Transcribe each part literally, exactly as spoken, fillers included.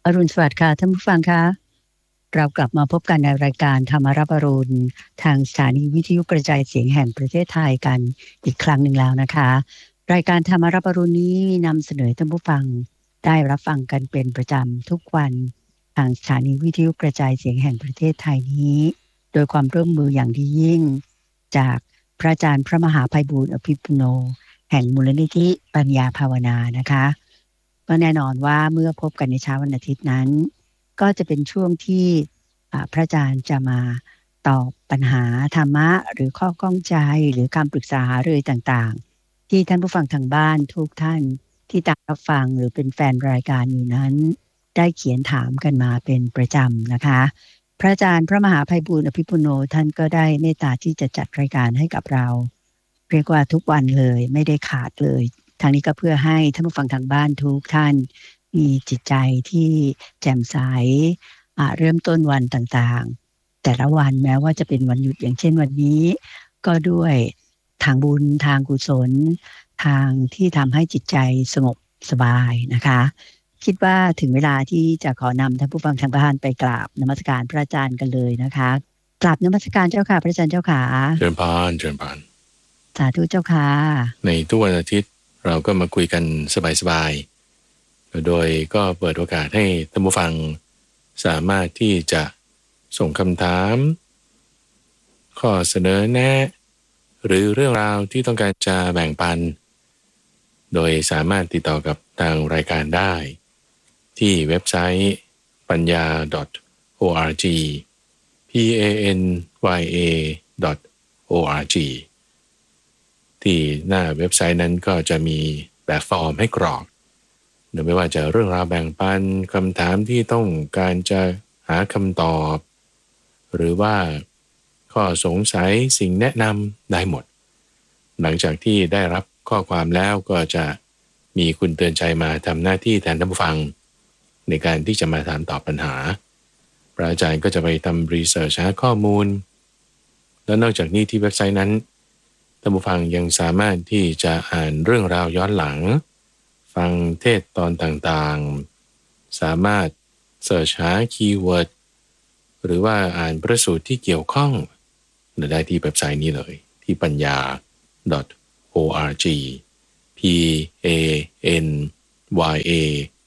อรุณสวัสดิ์ค่ะท่านผู้ฟังคะเรากลับมาพบกันในรายการธรรมรับอรุณทางสถานีวิทยุกระจายเสียงแห่งประเทศไทยกันอีกครั้งหนึ่งแล้วนะคะรายการธรรมรับอรุณนี้นำเสนอท่านผู้ฟังได้รับฟังกันเป็นประจำทุกวันทางสถานีวิทยุกระจายเสียงแห่งประเทศไทยนี้โดยความร่วมมืออย่างดียิ่งจากพระอาจารย์พระมหาไพบูลย์อภิปุโนแห่งมูลนิธิปัญญาภาวนานะคะก็แน่นอนว่าเมื่อพบกันในเช้าวันอาทิตย์นั้นก็จะเป็นช่วงที่พระอาจารย์จะมาตอบปัญหาธรรมะหรือข้อข้องใจหรือคำปรึกษาหารือต่างๆที่ท่านผู้ฟังทางบ้านทุกท่านที่ตามรับฟังหรือเป็นแฟนรายการอยู่นั้นได้เขียนถามกันมาเป็นประจำนะคะพระอาจารย์พระมหาไพบูลย์อภิปุโนท่านก็ได้เมตตาที่จะจัดรายการให้กับเราเรียกว่าทุกวันเลยไม่ได้ขาดเลยทางนี้ก็เพื่อให้ท่านผู้ฟังทางบ้านทุกท่านมีจิตใจที่แจ่มใสเริ่มต้นวันต่างๆแต่ละวันแม้ว่าจะเป็นวันหยุดอย่างเช่นวันนี้ก็ด้วยทางบุญทางกุศลทางที่ทำให้จิตใจสงบสบายนะคะคิดว่าถึงเวลาที่จะขอนำท่านผู้ฟังทางบ้านไปกราบนมัสการพระอาจารย์กันเลยนะคะกราบนมัสการเจ้าค่ะพระอาจารย์เจ้าค่ะเชิญพานเชิญพานสาธุเจ้าค่ะในทุกวันอาทิตย์เราก็มาคุยกันสบายๆโดยก็เปิดโอกาสให้ท่านผู้ฟังสามารถที่จะส่งคำถามข้อเสนอแนะหรือเรื่องราวที่ต้องการจะแบ่งปันโดยสามารถติดต่อกับทางรายการได้ที่เว็บไซต์ปัญญา .org p a n y a .org ที่หน้าเว็บไซต์นั้นก็จะมีแบบฟอร์มให้กรอกโดยไม่ว่าจะเรื่องราวแบ่งปันคำถามที่ต้องการจะหาคำตอบหรือว่าข้อสงสัยสิ่งแนะนำได้หมดหลังจากที่ได้รับข้อความแล้วก็จะมีคุณเตือนใจมาทำหน้าที่แทนท่านผู้ฟังในการที่จะมาถามตอบปัญหาพระอาจารย์ก็จะไปทำรีเสิร์ชหาข้อมูลและนอกจากนี้ที่เว็บไซต์นั้นท่านผู้ฟังยังสามารถที่จะอ่านเรื่องราวย้อนหลังฟังเทศตอนต่างๆสามารถเสิร์ชหาคีย์เวิร์ดหรือว่าอ่านพระสูตรที่เกี่ยวข้องได้ที่เว็บไซต์นี้เลยที่ปัญญา .org p a n y a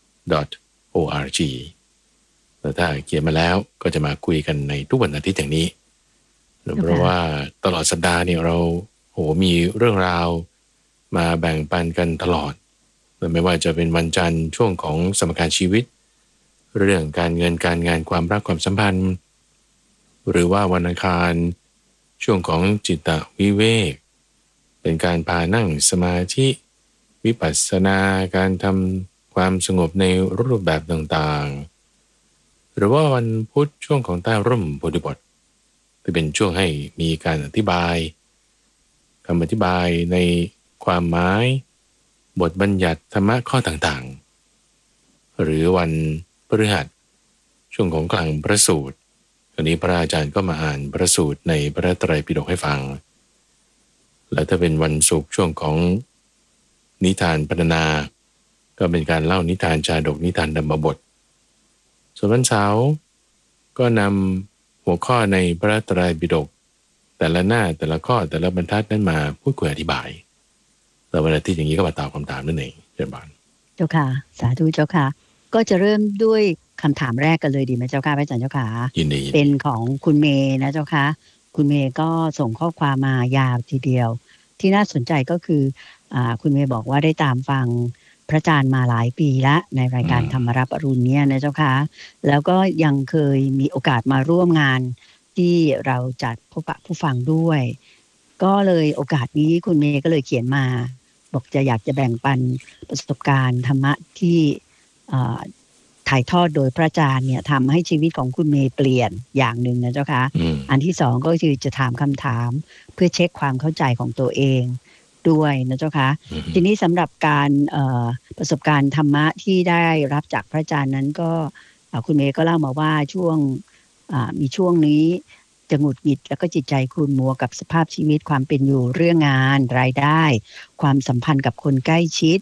.org แล้วถ้าเขียนมาแล้วก็จะมาคุยกันในทุกวันอาทิตย์อย่างนี้เพราะว่าตลอดสัปดาห์เนี่ยเราโหมีเรื่องราวมาแบ่งปันกันตลอดไม่ว่าจะเป็นวันจันทร์ช่วงของสมการชีวิตเรื่องการเงินการงานความรักความสัมพันธ์หรือว่าวันอังคารช่วงของจิตวิเวกเป็นการพานั่งสมาธิวิปัสสนาการทำความสงบในรูปแบบต่างๆหรือว่าวันพุธช่วงของใต้ร่มโพธิบทที่เป็นช่วงให้มีการอธิบายคำอธิบายในความหมายบทบัญญัติธรรมะข้อต่างๆหรือวันพฤหัสช่วงของกลางพระสูตรวันนี้พระอาจารย์ก็มาอ่านพระสูตรในพระไตรปิฎกให้ฟังแล้วถ้าเป็นวันศุกร์ช่วงของนิทานพรรณนาก็เป็นการเล่านิทานชาดกนิทานธรรมบทส่วนวันเสาร์ก็นำหัวข้อในพระไตรปิฎกแต่ละหน้าแต่ละข้อแต่ละบรรทัดนั้นมาพูดคุยอธิบายแล้ววันอาทิตย์อย่างนี้ก็มาตอบคำถามนั่นเองเจ้าบ้านเจ้าค่ะสาธุเจ้าค่ะก็จะเริ่มด้วยคำถามแรกกันเลยดีไหมเจ้าค่ะพระอาจารย์เจ้าค่ะยินดีเป็นของคุณเมย์นะเจ้าค่ะคุณเมย์ก็ส่งข้อความมายาวทีเดียวที่น่าสนใจก็คืออ่าคุณเมย์บอกว่าได้ตามฟังพระอาจารย์มาหลายปีละในรายการธรรมรับอรุณเนี่ยนะเจ้าค่ะแล้วก็ยังเคยมีโอกาสมาร่วมงานที่เราจัดพบปะผู้ฟังด้วยก็เลยโอกาสนี้คุณเมย์ก็เลยเขียนมาบอกจะอยากจะแบ่งปันประสบการณ์ธรรมะที่ถ่ายทอดโดยพระอาจารย์เนี่ยทำให้ชีวิตของคุณเมย์เปลี่ยนอย่างหนึ่งนะเจ้าคะอันที่สองก็คือจะถามคำถามเพื่อเช็คความเข้าใจของตัวเองด้วยนะเจ้าคะทีนี้สำหรับการประสบการณ์ธรรมะที่ได้รับจากพระอาจารย์นั้นก็คุณเมย์ก็เล่ามาว่าช่วงมีช่วงนี้จะหงุดหงิดแล้วก็จิตใจขุ่นมัวกับสภาพชีวิตความเป็นอยู่เรื่องงานรายได้ความสัมพันธ์กับคนใกล้ชิด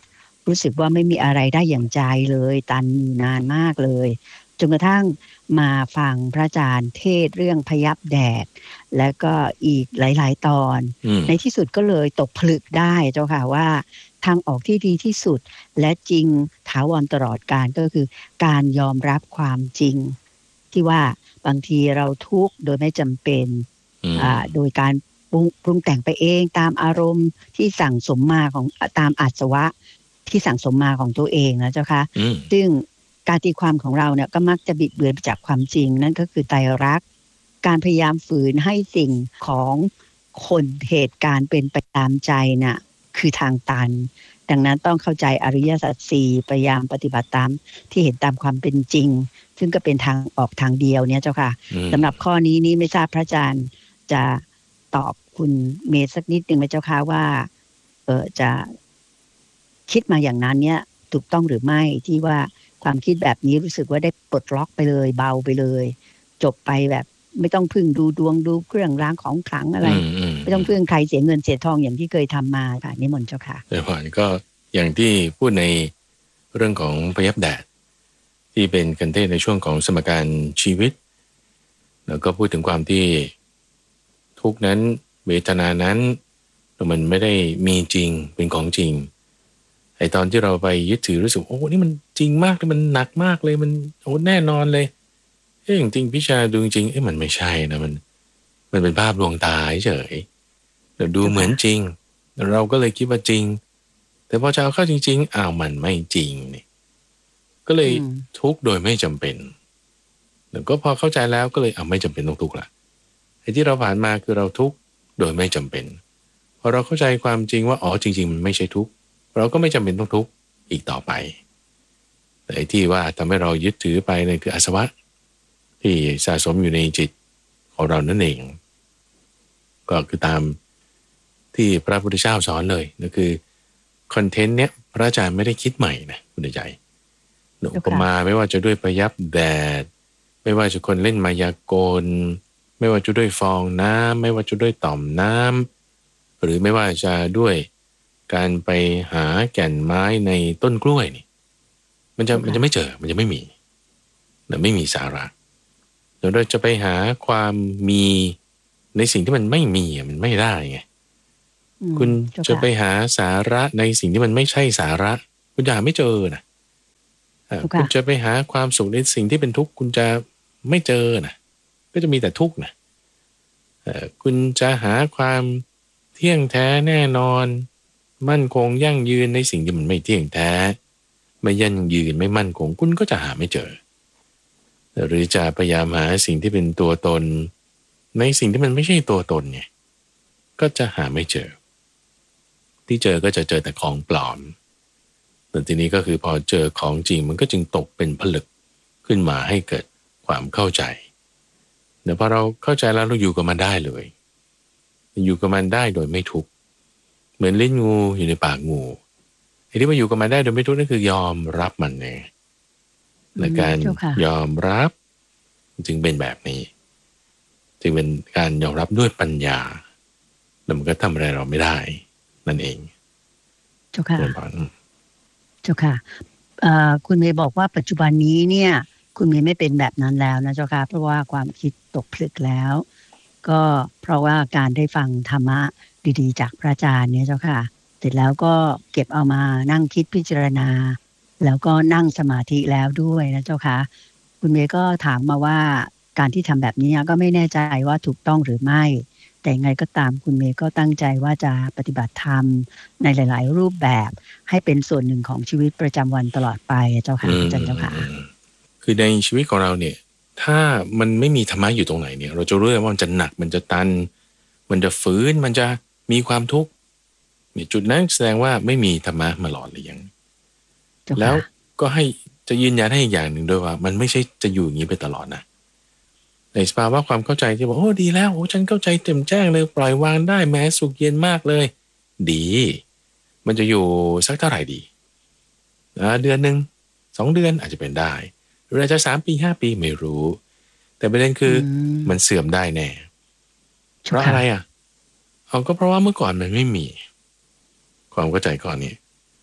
รู้สึกว่าไม่มีอะไรได้อย่างใจเลยตันอยู่นานมากเลยจนกระทั่งมาฟังพระอาจารย์เทศเรื่องพยับแดดและก็อีกหลายๆตอนในที่สุดก็เลยตกผลึกได้เจ้าค่ะว่าทางออกที่ดีที่สุดและจริงถาวรตลอดกาลก็คือการยอมรับความจริงที่ว่าบางทีเราทุกข์โดยไม่จำเป็นอ่าโดยการปรุงปรุงแต่งไปเองตามอารมณ์ที่สั่งสมมาของตามอาสวะที่สั่งสมมาของตัวเองนะเจ้าค่ะซึ่งการตีความของเราเนี่ยก็มักจะบิดเบือนไปจากความจริงนั่นก็คือไตรลักษณ์การพยายามฝืนให้สิ่งของคนเหตุการณ์เป็นไปตามใจน่ะคือทางตันดังนั้นต้องเข้าใจอริยสัจสี่พยายามปฏิบัติตามที่เห็นตามความเป็นจริงซึ่งก็เป็นทางออกทางเดียวเนี่ยเจ้าค่ะสำหรับข้อนี้นี่ไม่ทราบพระอาจารย์จะตอบคุณเมย์สักนิดนึงไหมเจ้าค่ะว่าเออจะคิดมาอย่างนั้นเนี่ยถูกต้องหรือไม่ที่ว่าความคิดแบบนี้รู้สึกว่าได้ปลดล็อกไปเลยเบาไปเลยจบไปแบบไม่ต้องพึ่งดูดวงดูเครื่องรางของขลังอะไรไม่ต้องพึ่งใครเสียเงินเสียทองอย่างที่เคยทำมาค่ะนิมนต์เจ้าค่ะแต่ผ่านก็อย่างที่พูดในเรื่องของพยับแดดที่เป็นกันเทศในช่วงของสมการชีวิตแล้วก็พูดถึงความที่ทุกนั้นเวทนานั้นมันไม่ได้มีจริงเป็นของจริงไอตอนที่เราไปยึดถือรู้สึกโอ้นี่มันจริงมากเลยมันหนักมากเลยมันโอ้แน่นอนเลยเอ้ยจริงพิชาดูจริงเอ้ยมันไม่ใช่นะมันมันเป็นภาพลวงตาเฉยแต่ดูเหมือนจริงเราก็เลยคิดว่าจริงแต่พอจะเอาเข้าจริงๆอ้าวมันไม่จริงนี่ก็เลยทุกข์โดยไม่จำเป็นแล้วก็พอเข้าใจแล้วก็เลยเอาไม่จำเป็นต้องทุกข์ละไอ้ที่เราผ่านมาคือเราทุกข์โดยไม่จำเป็นพอเราเข้าใจความจริงว่าอ๋อจริงๆมันไม่ใช่ทุกข์เราก็ไม่จำเป็นต้องทุกข์อีกต่อไปแต่ไอ้ที่ว่าทำให้เรายึดถือไปนั่นคืออาสวะที่สะสมอยู่ในจิตของเรานั่นเองก็คือตามที่พระพุทธเจ้าสอนเลยนั่นคือคอนเทนต์เนี้ยพระอาจารย์ไม่ได้คิดใหม่นะคุณใจอุปมาไม่ว่าจะด้วยพยับแดดไม่ว่าจะคนเล่นมายากลไม่ว่าจะด้วยฟองน้ำไม่ว่าจะด้วยต่อมน้ำหรือไม่ว่าจะด้วยการไปหาแก่นไม้ในต้นกล้วยนี่มันจะมันจะไม่เจอมันจะไม่มีแต่ไม่มีสาระเดี๋ยวเราจะไปหาความมีในสิ่งที่มันไม่มีมันไม่ได้ไงคุณจะไปหาสาระในสิ่งที่มันไม่ใช่สาระคุณจะหาไม่เจอนะคุณจะไปหาความสุขในสิ่งที่เป็นทุกข์คุณจะไม่เจอนะก็จะมีแต่ทุกข์นะคุณจะหาความเที่ยงแท้แน่นอนมั่นคงยั่งยืนในสิ่งที่มันไม่เที่ยงแท้ไม่ยั่งยืนไม่มั่นคงคุณก็จะหาไม่เจอหรือจะพยายามหาสิ่งที่เป็นตัวตนในสิ่งที่มันไม่ใช่ตัวตนไงก็จะหาไม่เจอที่เจอก็จะเจอแต่ของปลอมแต่ทีนี้ก็คือพอเจอของจริงมันก็จึงตกเป็นผลึกขึ้นมาให้เกิดความเข้าใจเดี๋ยวพอเราเข้าใจแล้วเราอยู่กับมันได้เลยอยู่กับมันได้โดยไม่ทุกข์เหมือนลิ้นงูอยู่ในปากงูไอ้ที่มาอยู่กับมันได้โดยไม่ทุกข์นั่นคือยอมรับมันเองและการยอมรับจึงเป็นแบบนี้จึงเป็นการยอมรับด้วยปัญญาแล้วมันก็ทำอะไรเราไม่ได้นั่นเองเจ้าค่ะเจ้าค่ะคุณเมย์บอกว่าปัจจุบันนี้เนี่ยคุณเมย์ไม่เป็นแบบนั้นแล้วนะเจ้าค่ะเพราะว่าความคิดตกผลึกแล้วก็เพราะว่าการได้ฟังธรรมะดีๆจากพระอาจารย์เนี่ยเจ้าค่ะเสร็จแล้วก็เก็บเอามานั่งคิดพิจารณาแล้วก็นั่งสมาธิแล้วด้วยนะเจ้าค่ะคุณเมย์ก็ถามมาว่าการที่ทำแบบนี้ก็ไม่แน่ใจว่าถูกต้องหรือไม่แต่ยังไงก็ตามคุณเมย์ก็ตั้งใจว่าจะปฏิบัติธรรมในหลายๆรูปแบบให้เป็นส่วนหนึ่งของชีวิตประจำวันตลอดไปเจ้าค่ะอาจารย์เจ้าค่ะคือในชีวิตของเราเนี่ยถ้ามันไม่มีธรรมะอยู่ตรงไหนเนี่ยเราจะรู้ว่ามันจะหนักมันจะตันมันจะฝืนมันจะมีความทุกข์เนี่ยจุดนั้นแสดงว่าไม่มีธรรมะมาหล่อเลี้ยงแล้วก็ให้จะยืนยันให้อีกอย่างหนึ่งด้วยว่ามันไม่ใช่จะอยู่อย่างนี้ไปตลอดนะในสภาวะความเข้าใจที่บอกโอ้ดีแล้วโอ้ฉันเข้าใจเต็มแจ้งเลยปล่อยวางได้แม้สุขเย็นมากเลยดีมันจะอยู่สักเท่าไหร่ดีนะเดือนหนึ่งสองเดือนอาจจะเป็นได้หรืออาจจะสามปีห้าปีไม่รู้แต่ประเด็นคือมันเสื่อมได้แน่เพราะอะไรอ่ะเอาก็เพราะว่าเมื่อก่อนมันไม่มีความเข้าใจก่อนนี้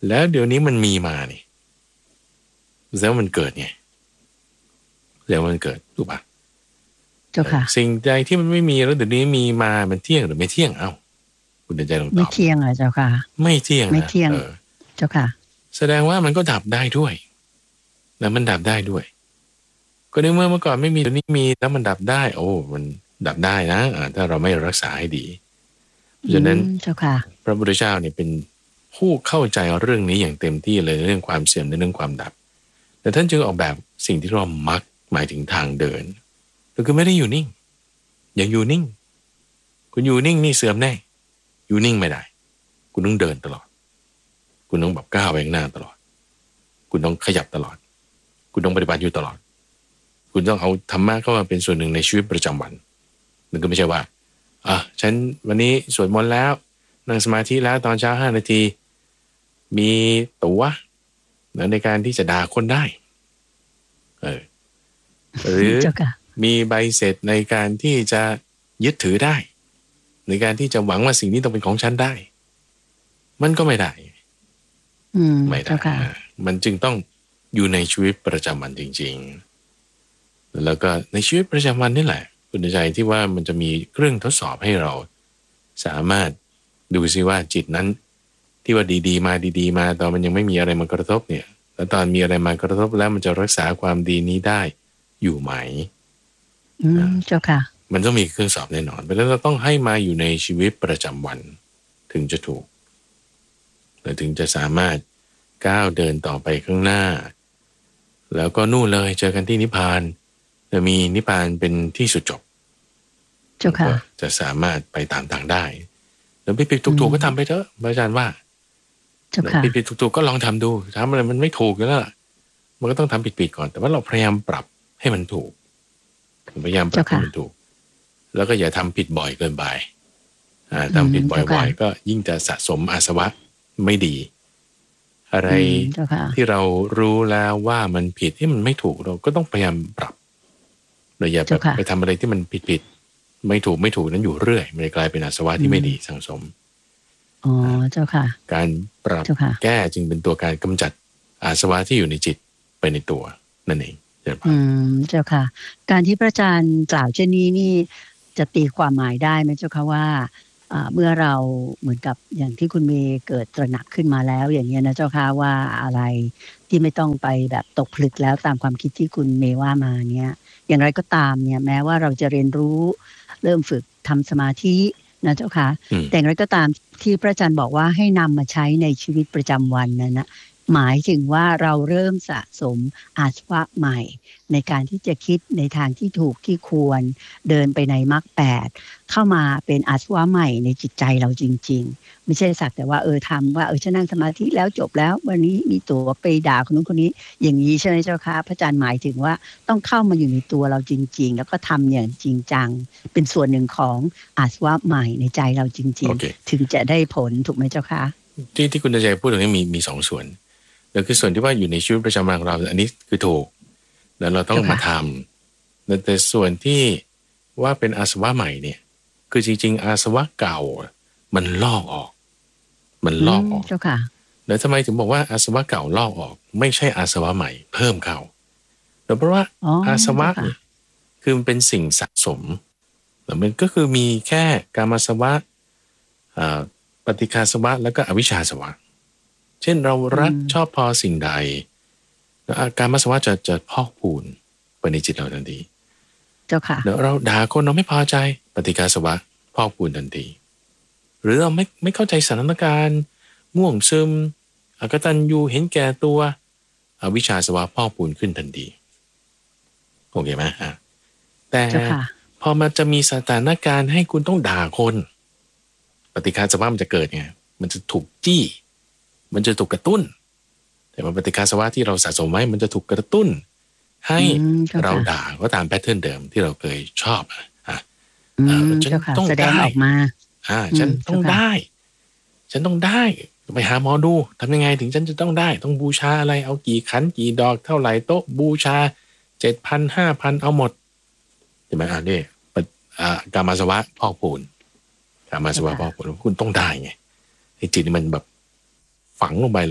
แล้วเดี๋ยวนี้มันมีมานี่แล้วมันเกิดไงแล้วมันเกิดถูกปะเจ้าค่ะสิ่งใดที่มันไม่มีแล้วเดี๋ยวนี้มีมามันเที่ยงหรือไม่เที่ยงเอ้าคุณเดินใจลองตอบไม่เที่ยงเหรอเจ้าค่ะไม่เที่ยงไม่นะเที่ยงเออเจ้าค่ะแสดงว่ามันก็ดับได้ด้วยแล้วมันดับได้ด้วยก็ในเมื่อเมื่อก่อนไม่มีเดี๋ยวนี้มีแล้วมันดับได้โอ้มันดับได้นะถ้าเราไม่รักษาให้ดีเพราะฉะนั้นเจ้าค่ะพระพุทธเจ้าเนี่ยเป็นผู้เข้าใจเรื่องนี้อย่างเต็มที่เลยในเรื่องความเสื่อมในเรื่องความดับแต่ท่านจึงออกแบบสิ่งที่เรามักหมายถึงทางเดินก็คือไม่ได้อยู่นิ่งอย่างอยู่นิ่งคุณอยู่นิ่งนี่เสื่อมแน่อยู่นิ่งไม่ได้คุณต้องเดินตลอดคุณต้องแบบก้าวไปข้างหน้าตลอดคุณต้องขยับตลอดคุณต้องปฏิบัติอยู่ตลอดคุณต้องเอาธรรมะเข้ามาเป็นส่วนหนึ่งในชีวิตประจำวันนั่นก็ไม่ใช่ว่าอ่ะฉันวันนี้สวดมนต์แล้วนั่งสมาธิแล้วตอนเช้าห้านาทีมีตั๋วในการที่จะด่าคนได้เออหรือมีใบเสร็จในการที่จะยึดถือได้ในการที่จะหวังว่าสิ่งนี้ต้องเป็นของฉันได้มันก็ไม่ได้ไม่ได้มันจึงต้องอยู่ในชีวิตประจำวันจริงๆแล้วก็ในชีวิตประจำวันนี่แหละคุณใจที่ว่ามันจะมีเครื่องทดสอบให้เราสามารถดูซิว่าจิตนั้นที่ว่าดีๆมาดีๆมาตอนมันยังไม่มีอะไรมากระทบเนี่ยแล้วตอนมีอะไรมากระทบแล้วมันจะรักษาความดีนี้ได้อยู่ไหมอืมเจ้าค่ะมันต้องมีเครื่องสอบแน่นอนเพราะฉะนั้นเราต้องให้มาอยู่ในชีวิตประจำวันถึงจะถูกและถึงจะสามารถก้าวเดินต่อไปข้างหน้าแล้วก็นู่นเลยเจอกันที่นิพพานจะมีนิพพานเป็นที่สุดจบเจ้าค่ะจะสามารถไปตามทางได้แล้วผิดๆถูกๆก็ทำไปเถอะอาจารย์ว่าผิดๆถูกๆก็ลองทำดูทำอะไรมันไม่ถูกแล้วมันก็ต้องทำผิดๆก่อนแต่ว่าเราพยายามปรับให้มันถูกพยายามปรับให้มันถูกแล้วก็อย่าทำผิดบ่อยเกินไปอ่าทำผิดบ่อยๆก็ยิ่งจะสะสมอาสวะไม่ดีอะไรที่เรารู้แล้วว่ามันผิดที่มันไม่ถูกเราก็ต้องพยายามปรับเราอย่าแบบไปทำอะไรที่มันผิดๆไม่ถูกไม่ถูกนั้นอยู่เรื่อยมันจะกลายเป็นอาสวะที่ไม่ดีสังสมอ๋อเจ้าค่ะการปรับแก้จึงเป็นตัวการกำจัดอาสวะที่อยู่ในจิตไปในตัวนั่นเองอืมเจ้าค่ะการที่พระอาจารย์กล่าวเช่นนี้นี่จะตีความหมายได้ไหมเจ้าค่ะว่าเมื่อเราเหมือนกับอย่างที่คุณเมย์เกิดตระหนักขึ้นมาแล้วอย่างนี้นะเจ้าค่ะว่าอะไรที่ไม่ต้องไปแบบตกผลึกแล้วตามความคิดที่คุณเมย์ว่ามาเนี่ยอย่างไรก็ตามเนี่ยแม้ว่าเราจะเรียนรู้เริ่มฝึกทำสมาธินะเจ้าค่ะแต่อย่างไรก็ตามที่พระอาจารย์บอกว่าให้นำมาใช้ในชีวิตประจำวันนั้นนะหมายถึงว่าเราเริ่มสะสมอาสวะใหม่ในการที่จะคิดในทางที่ถูกที่ควรเดินไปในมรรคแปดเข้ามาเป็นอาสวะใหม่ในจิตใจเราจริงๆไม่ใช่สักแต่ว่าเออทำว่าเออฉันนั่งสมาธิแล้วจบแล้ววันนี้มีตัวไปด่าคนนู้นคนนี้อย่างนี้ใช่ไหมเจ้าค่ะพระอาจารย์หมายถึงว่าต้องเข้ามาอยู่ในตัวเราจริงๆแล้วก็ทำอย่างจริงจังเป็นส่วนหนึ่งของอาสวะใหม่ในใจเราจริงๆถึงจะได้ผลถูกไหมเจ้าค่ะที่ที่คุณใจพูดตรงนี้มีมีสองส่วนแล้วคือส่วนที่ว่าอยู่ในชีวิตประจำวันของเราอันนี้คือถูกแล้วเราต้องมาทำแต่ส่วนที่ว่าเป็นอาสวะใหม่เนี่ยคือจริงๆอาสวะเก่ามันลอกออกมันลอกออกแล้วทำไมถึงบอกว่าอาสวะเก่าลอกออกไม่ใช่อาสวะใหม่เพิ่มเข้าเพราะว่าอาสวะเนี่ยคือมันเป็นสิ่งสะสมแล้วมันก็คือมีแค่กามสวะปฏิฆาสวะแล้วก็อวิชชาสวะเช่นเรารักชอบพอสิ่งใดอาการมัสวะจะจะพอกพูนไปในจิตเราทันทีเจ้าค่ะเดี๋ยวเราด่าคนเราไม่พอใจปฏิฆาสวะพอกพูนทันทีหรือเราไม่ไม่เข้าใจสถานการณ์ง่วงซึมอกตัญญูเห็นแก่ตัวอวิชชาสวะพอกพูนขึ้นทันทีโอเคไหมอ่ะแต่พอมันจะมีสถานการณ์ให้คุณต้องด่าคนปฏิฆาสวะมันจะเกิดไงมันจะถูกจี้มันจะถูกกระตุ้นแต่ปฏิฆาสวะที่เราสะสมไว้มันจะถูกกระตุ้นให้เราด่าก็ตามแพทเทิร์นเดิมที่เราเคยชอบอ่ะฉันต้องได้ออกมาอ่าฉันต้องได้ฉันต้องได้ไปหาหมอดูทำยังไงถึงฉันจะต้องได้ต้องบูชาอะไรเอากี่ขันกี่ดอกเท่าไหร่โต๊ะบูชาเจ็ดพันห้าพันเอาหมดใช่ไหมอ่านี่กามาสวะพอกพูนกามาสวะพอกพูนคุณต้องได้ไงไอ้จิตนี่มันแบบฝังลงไปเลย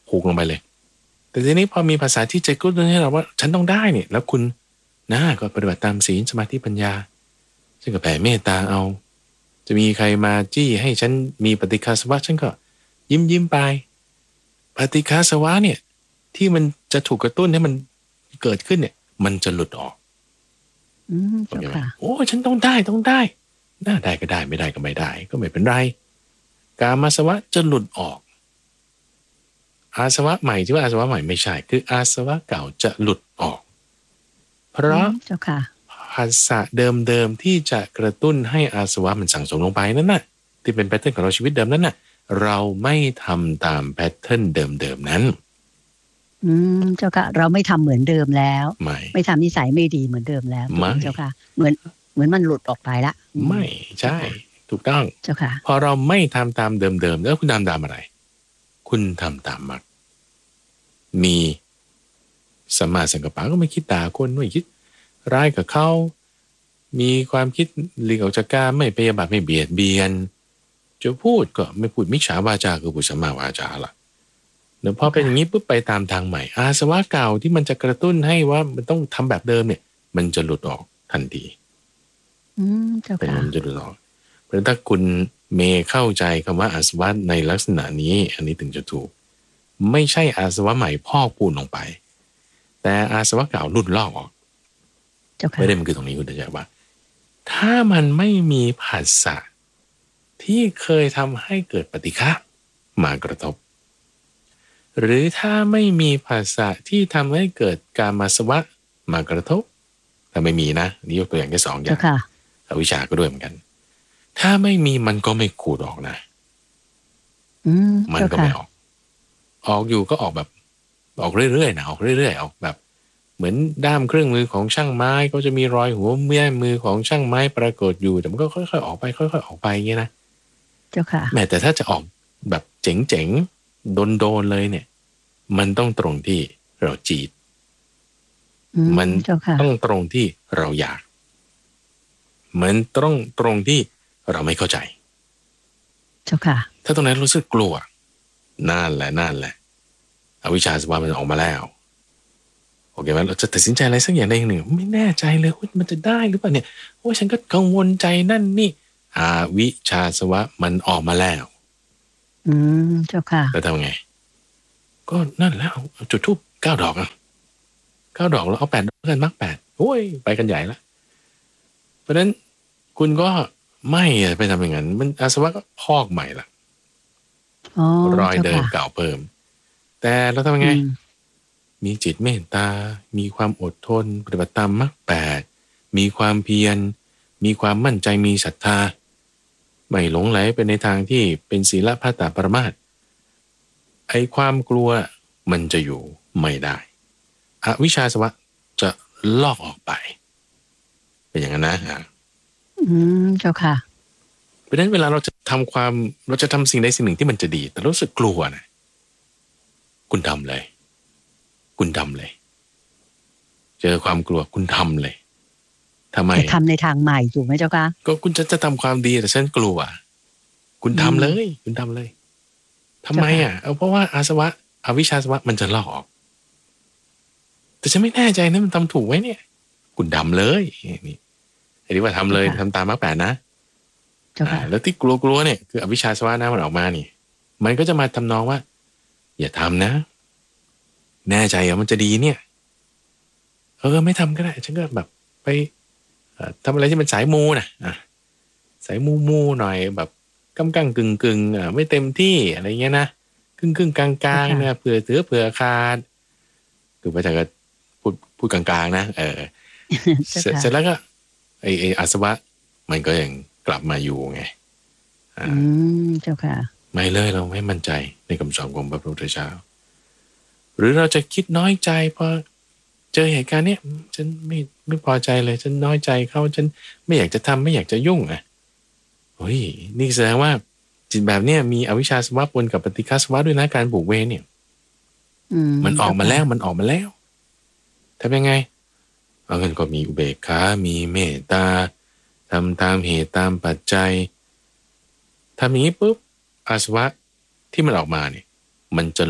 ผูกลงไปเลยแต่ทีนี้พอมีภาษาที่จะกระตุ้นให้เราว่าฉันต้องได้เนี่ยแล้วคุณนะก็ปฏิบัติตามศีลสมาธิปัญญาฉันก็แผ่เมตตาเอาจะมีใครมาจี้ให้ฉันมีปฏิฆาสวะฉันก็ยิ้มยิ้มไปปฏิฆาสวะเนี่ยที่มันจะถูกกระตุ้นให้มันเกิดขึ้นเนี่ยมันจะหลุดออกอืมเจ้าค่ะโอ้ฉันต้องได้ต้องได้น่าได้ก็ได้ไม่ได้ก็ไม่ได้ก็ไม่เป็นไรกามาสวะจะหลุดออกอาสวะใหม่ที่ว่าอาสวะใหม่ไม่ใช่คืออาสวะเก่าจะหลุดออกเพราะภาษาเดิมๆที่จะกระตุ้นให้อาสวะมันสั่งสมลงไปนั่นน่ะที่เป็นแพทเทิร์นของเราชีวิตเดิมนั้นน่ะเราไม่ทำตามแพทเทิร์นเดิมๆนั้นอืมเจ้าค่ะเราไม่ทำเหมือนเดิมแล้วไม่ไม่ทำนิสัยไม่ดีเหมือนเดิมแล้วเจ้าค่ะเหมือนเหมือนมันหลุดออกไปละไม่ใช่ถูกต้องเจ้าค่ะพอเราไม่ทำตามเดิมๆแล้วคุณทำตามอะไรคุณทำตามมรรคมีสัมมาสังกัปปะก็ไม่คิดด่าคนไม่คิดร้ายกับเขามีความคิดหลีกออกจากกามไม่พยาบาทไม่เบียดเบียนจะพูดก็ไม่พูดมิจฉาวาจาคือพูดสัมมาวาจาละเดี๋ยวพอเป็นอย่างนี้ปุ๊บไปตามทางใหม่อาสวะเก่าที่มันจะกระตุ้นให้ว่ามันต้องทำแบบเดิมเนี่ยมันจะหลุดออกทันทีอืมเจ้าค่ะมันจะหลุดออกเพราะถ้าคุณเมย์เข้าใจคำว่าอาสวะในลักษณะนี้อันนี้ถึงจะถูกไม่ใช่อาสวะใหม่พอกพูนลงไปแต่อาสวะเก่าหลุดลอกออกไม่ได้มันคือตรงนี้คุณจะว่าถ้ามันไม่มีภาษาที่เคยทำให้เกิดปฏิฆะมากระทบหรือถ้าไม่มีภาษาที่ทำให้เกิดกามสวะมากระทบถ้าไม่มีนะนี่ยกตัวอย่างแค่สองอย่างอวิชชาก็ด้วยเหมือนกันถ้าไม่มีมันก็ไม่ขูดออกนะมันก็ไม่ออกออกอยู่ก็ออกแบบออกเรื่อยๆนะออกเรื่อยๆออกแบบเหมือนด้ามเครื่องมือของช่างไม้ก็จะมีรอยหัวแม่มือของช่างไม้ปรากฏอยู่แต่มันก็ค่อยๆออกไปค่อยๆออกไปอย่างนี้นะเจ้าค่ะแม้แต่ถ้าจะออกแบบเจ๋งๆโดนๆเลยเนี่ยมันต้องตรงที่เราจีดมันต้องตรงที่เราอยากมันต้องตรงที่เราไม่เข้าใจเจ้าค่ะถ้าตรงนั้นรู้สึกกลัวนั่นแหละนั่นแหละอวิชชาสวะมันออกมาแล้วโอเคไหมเราจะตัดสินใจอะไรสักอย่างใดอย่างหนึ่งไม่แน่ใจเลยว่ามันจะได้หรือเปล่าเนี่ยโอ้ฉันก็กังวลใจนั่นนี่อวิชชาสวะมันออกมาแล้วอืมเจ้าค่ะแล้วทำไงก็นั่นแล้วจุดธูปเก้าดอกอ่ะเก้าดอกแล้วเอาแปดดอกกันมรรคแปดโอ้ยไปกันใหญ่ละเพราะฉะนั้นคุณก็ไม่ไปทำอย่างนั้นมันอาสวะก็พอกใหม่ละรอยเดิมเก่าเพิ่มแต่เราทำยังไงมีจิตเมตตามีความอดทนปฏิบัติตามมรรคแปดมีความเพียรมีความมั่นใจมีศรัทธาไม่หลงไหลไปในทางที่เป็นศีลภัตตปรมาสไอ้ความกลัวมันจะอยู่ไม่ได้อวิชชาสวะจะลอกออกไปเป็นอย่างนั้นนะฮะอืมเจ้าค่ะเพราะฉะนั้นเวลาเราจะทำความเราจะทำสิ่งใดสิ่งหนึ่งที่มันจะดีแต่รู้สึกกลัวนะคุณทำเลยคุณทำเลยเจอความกลัวคุณทำเลยทำไมจะทำในทางใหม่ถูกไหมเจ้าคะก็คุณจะจะทำความดีแต่ฉันกลัวคุณทำเลยคุณทำเลยทำไมอ่ะเอาเพราะว่าอาสวะอวิชชาสวะมันจะลอกออกแต่ฉันไม่แน่ใจนะมันทำถูกไหมเนี่ยคุณทำเลยนี่ไอ้ที่ว่าทำเลยทำตามมรรคแปดนะแล้วที่กลัวๆเนี่ยคืออวิชชาสวะนะมันออกมานี่มันก็จะมาทำนองว่าอย่าทำนะแน่ใจว่ามันจะดีเนี่ยเออไม่ทำก็ได้ฉันก็แบบไปทำอะไรที่มันสายมูนะอ่ะสายมูมูหน่อยแบบกำกังกึ่งกึ่งอ่ะไม่เต็มที่อะไรเงี้ยนะครึ่งครึ่งกลางกลางนะเผื่อเถือเผื่อขาดคือพระอาจารย์ก็พูดพูดกลางๆนะเออเสร็จแล้วก็ไอไออาสวะมันก็ยังกลับมาอยู่ไงอืมเจ้าค่ะไม่เลยเราไม่มั่นใจในคำสอนของพระพุทธเจ้าหรือเราจะคิดน้อยใจพอเจอเหตุการณ์เนี้ยฉันไม่ไม่พอใจเลยฉันน้อยใจเขาฉันไม่อยากจะทำไม่อยากจะยุ่งอ่ะเฮ้ยนี่แสดงว่าจิตแบบเนี้ยมีอวิชชาสวะปนกับปฏิฆาสวะด้วยนะการผูกเวรเนี่ยมันออกมาแล้วมันออกมาแล้วทำยังไงเอาเงินก็มีอุเบกขามีเมตตาทำตามเหตุตามปัจจัยทำอย่างนี้ปุ๊บอาสวะที่มันออกมาเนี่ยมันจะหลุด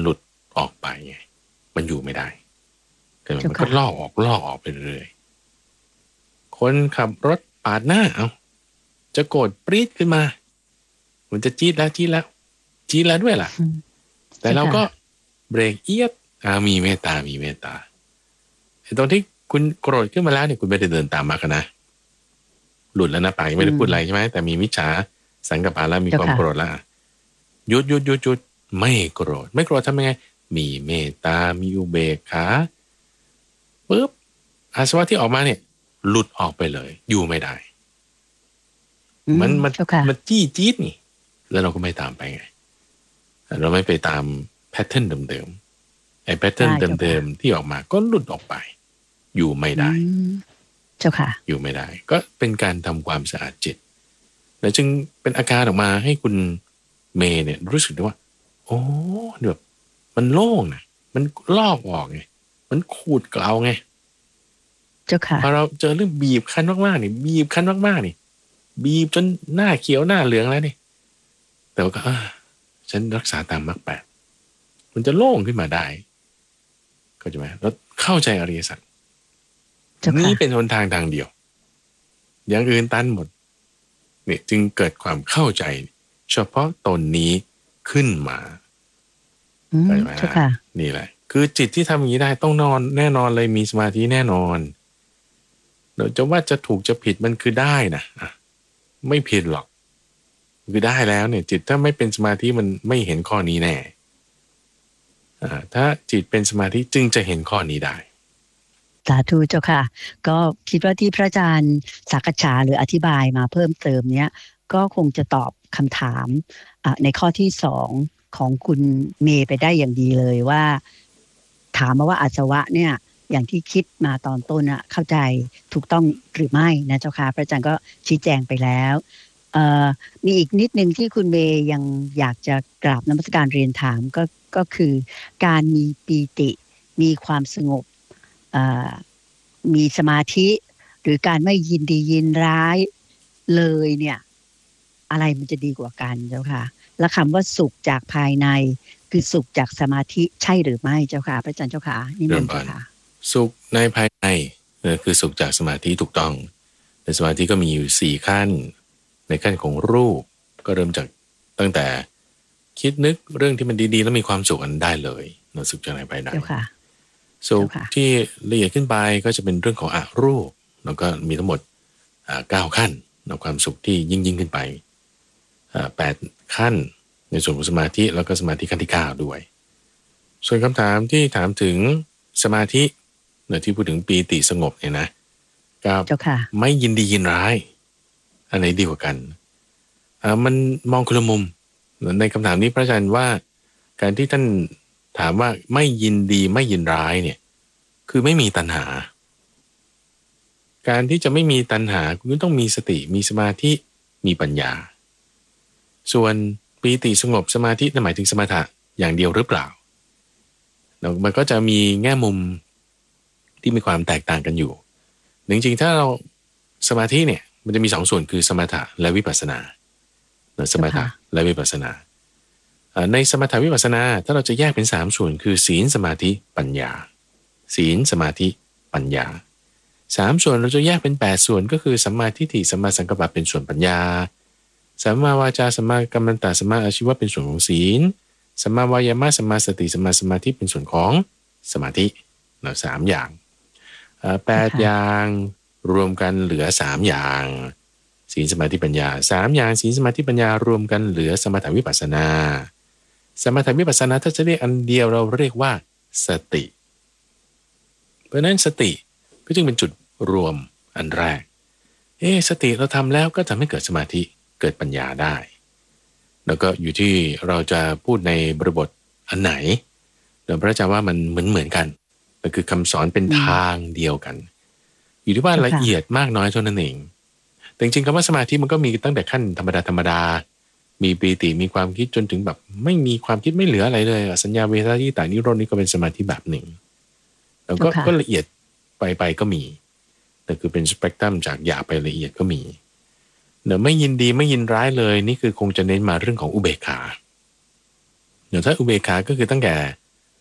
ออกไปไงมันอยู่ไม่ได้แต่มันเจ้าก็ค่ะลอกออกลอกออกไปเรื่อยคนขับรถปาดหน้าเอาจะโกรธปรี๊ดขึ้นมามันจะจี๊ดแล้วจี๊ดแล้วจี๊ดแล้วด้วยล่ะอืมแต่เราก็เบรกเอียดอ่ามีเมตตามีเมตตาไอ้ตรงที่คุณโกรธขึ้นมาแล้วเนี่ยคุณไม่ได้เดินตามมากันนะหลุดแล้วนะปากยังไม่ได้พูดอะไรใช่ไหมแต่มีมิจฉาสังกัปปะแล้วมีความโกรธแล้วหยุดหยุดหยุดหยุดไม่โกรธไม่โกรธทำยังไงมีเมตตามีอุเบกขาปุ๊บอาสวะที่ออกมาเนี่ยหลุดออกไปเลยอยู่ไม่ได้อืมันมันเจ้าค่ะมันจี้จี๊ดนี่แล้วเราก็ไม่ตามไปไงเราไม่ไปตามแพทเทิร์นเดิมๆไอ้แพทเทิร์นเดิมๆที่ออกมาก็หลุดออกไปอยู่ไม่ได้อืมเจ้าค่ะอยู่ไม่ได้ก็เป็นการทำความสะอาดจิตและจึงเป็นอาการออกมาให้คุณเมย์เนี่ยรู้สึกได้ว่าโอ้แบบมันโล่งนะมันลอกออกไงมันขูดเกลาไงเจ้าค่ะพอเราเจอเรื่องบีบคั้นมากๆนี่บีบคั้นมากๆนี่บีบจนหน้าเขียวหน้าเหลืองแล้วนี่แต่ว่าก็อ่าฉันรักษาตามมรรคแปดมันจะโล่งขึ้นมาได้เข้าใจไหมแล้วเข้าใจอริยสัจเจ้าค่ะนี่เป็นหนทางทางเดียวอย่างอื่นตันหมดเนี่ยจึงเกิดความเข้าใจเฉพาะตนนี้ขึ้นมาอืมเข้าใจไหมเจ้าค่ะนี่แหละคือจิตที่ทำอย่างนี้ได้ต้องนอนแน่นอนเลยมีสมาธิแน่นอนเดี๋ยวจะว่าจะถูกจะผิดมันคือได้นะอ่ะไม่ผิดหรอกคือได้แล้วเนี่ยจิตถ้าไม่เป็นสมาธิมันไม่เห็นข้อนี้แน่อ่าถ้าจิตเป็นสมาธิจึงจะเห็นข้อนี้ได้สาธุเจ้าค่ะ ก็คิดว่าที่พระอาจารย์สักษาหรืออธิบายมาเพิ่มเติมเนี้ยก็คงจะตอบคำถามในข้อที่สองของคุณเมย์ไปได้อย่างดีเลยว่าถามมาว่าอาสวะเนี่ยอย่างที่คิดมาตอนต้นอะเข้าใจถูกต้องหรือไม่นะเจ้าค่ะพระอาจารย์ก็ชี้แจงไปแล้วมีอีกนิดนึงที่คุณเมย์ยังอยากจะกราบนมัสการเรียนถามก็ก็คือการมีปีติมีความสงบมีสมาธิหรือการไม่ยินดียินร้ายเลยเนี่ยอะไรมันจะดีกว่ากันเจ้าค่ะและคำว่าสุขจากภายในคือสุขจากสมาธิใช่หรือไม่เจ้าค่ะพระอาจารย์เจ้าค่ะนี่มันเจ้าค่ะสุขในภายในคือสุขจากสมาธิถูกต้องในสมาธิก็มีอยู่สี่ขั้นในขั้นของรูปก็เริ่มจากตั้งแต่คิดนึกเรื่องที่มันดีๆแล้วมีความสุขอันได้เลยนะสุขจากในภายในสุขที่ละเอียดขึ้นไปก็จะเป็นเรื่องของอารูปแล้วก็มีทั้งหมดเก้าขั้นในความสุขที่ยิ่งยิ่งขึ้นไปแปดขั้นในส่วนของสมาธิแล้วก็สมาธิขั้นที่เก้าด้วยส่วนคำถามที่ถามถึงสมาธิเนี่ยที่พูดถึงปีติสงบเนี่ยนะกับไม่ยินดียินร้ายอันไหนดีกว่ากันมันมองคนละมุมในคำถามนี้พระอาจารย์ว่าการที่ท่านถามว่าไม่ยินดีไม่ยินร้ายเนี่ยคือไม่มีตัณหาการที่จะไม่มีตัณหาคุณต้องมีสติมีสมาธิมีปัญญาส่วนปีติสงบสมาธินั่นหมายถึงสมถะอย่างเดียวหรือเปล่าแล้วมันก็จะมีแง่มุมที่มีความแตกต่างกันอยู่จริงๆถ้าเราสมาธิเนี่ยมันจะมีสองส่วนคือสมถะและวิปัสสนาสมถะและวิปัสสนาในสมถะวิปัสสนาถ้าเราจะแยกเป็นสามส่วนคือศีลสมาธิปัญญาศีลสมาธิปัญญาสามส่วนเราจะแยกเป็นแปดส่วนก็คือสัมมาทิฏฐิสัมมาสังกัปปะเป็นส่วนปัญญาสัมมาวาจาสัมมากัมมันตะสัมมาอาชีวะเป็นส่วนของศีลสัมมาวายามะสัมมาสติสัมมาสมาธิเป็นส่วนของสมาธิเราสามอย่างแปดอย่างรวมกันเหลือสามอย่างศีลสมาธิปัญญาสามอย่างศีลสมาธิปัญญารวมกันเหลือสมถวิปัสสนาสมถวิปัสสนาถ้าจะเรียกอันเดียวเราเรียกว่าสติเพราะนั้นสติก็จึงเป็นจุดรวมอันแรกเอ๊ะสติเราทำแล้วก็ทำให้เกิดสมาธิเกิดปัญญาได้แล้วก็อยู่ที่เราจะพูดในบริบทอันไหนเดี๋ยวพระอาจารย์ว่ามันเหมือนเหมือนกันก็คือคำสอนเป็นทางเดียวกันอยู่ที่ว่าละเอียดมากน้อยเท่านั้นเองแต่จริงๆคำว่าสมาธิมันก็มีตั้งแต่ขั้นธรรมดาธรรมดามีปีติมีความคิดจนถึงแบบไม่มีความคิดไม่เหลืออะไรเลยสัญญาเวทนาที่ต่างนิโรธนี่ก็เป็นสมาธิแบบหนึ่งแล้วก็ก็ละเอียดไปไปก็มีแต่คือเป็นสเปกตรัมจากหยาบไปละเอียดก็มีเดี๋ยวไม่ยินดีไม่ยินร้ายเลยนี่คือคงจะเน้นมาเรื่องของอุเบกขาเดี๋ยวถ้าอุเบกขาก็คือตั้งแต่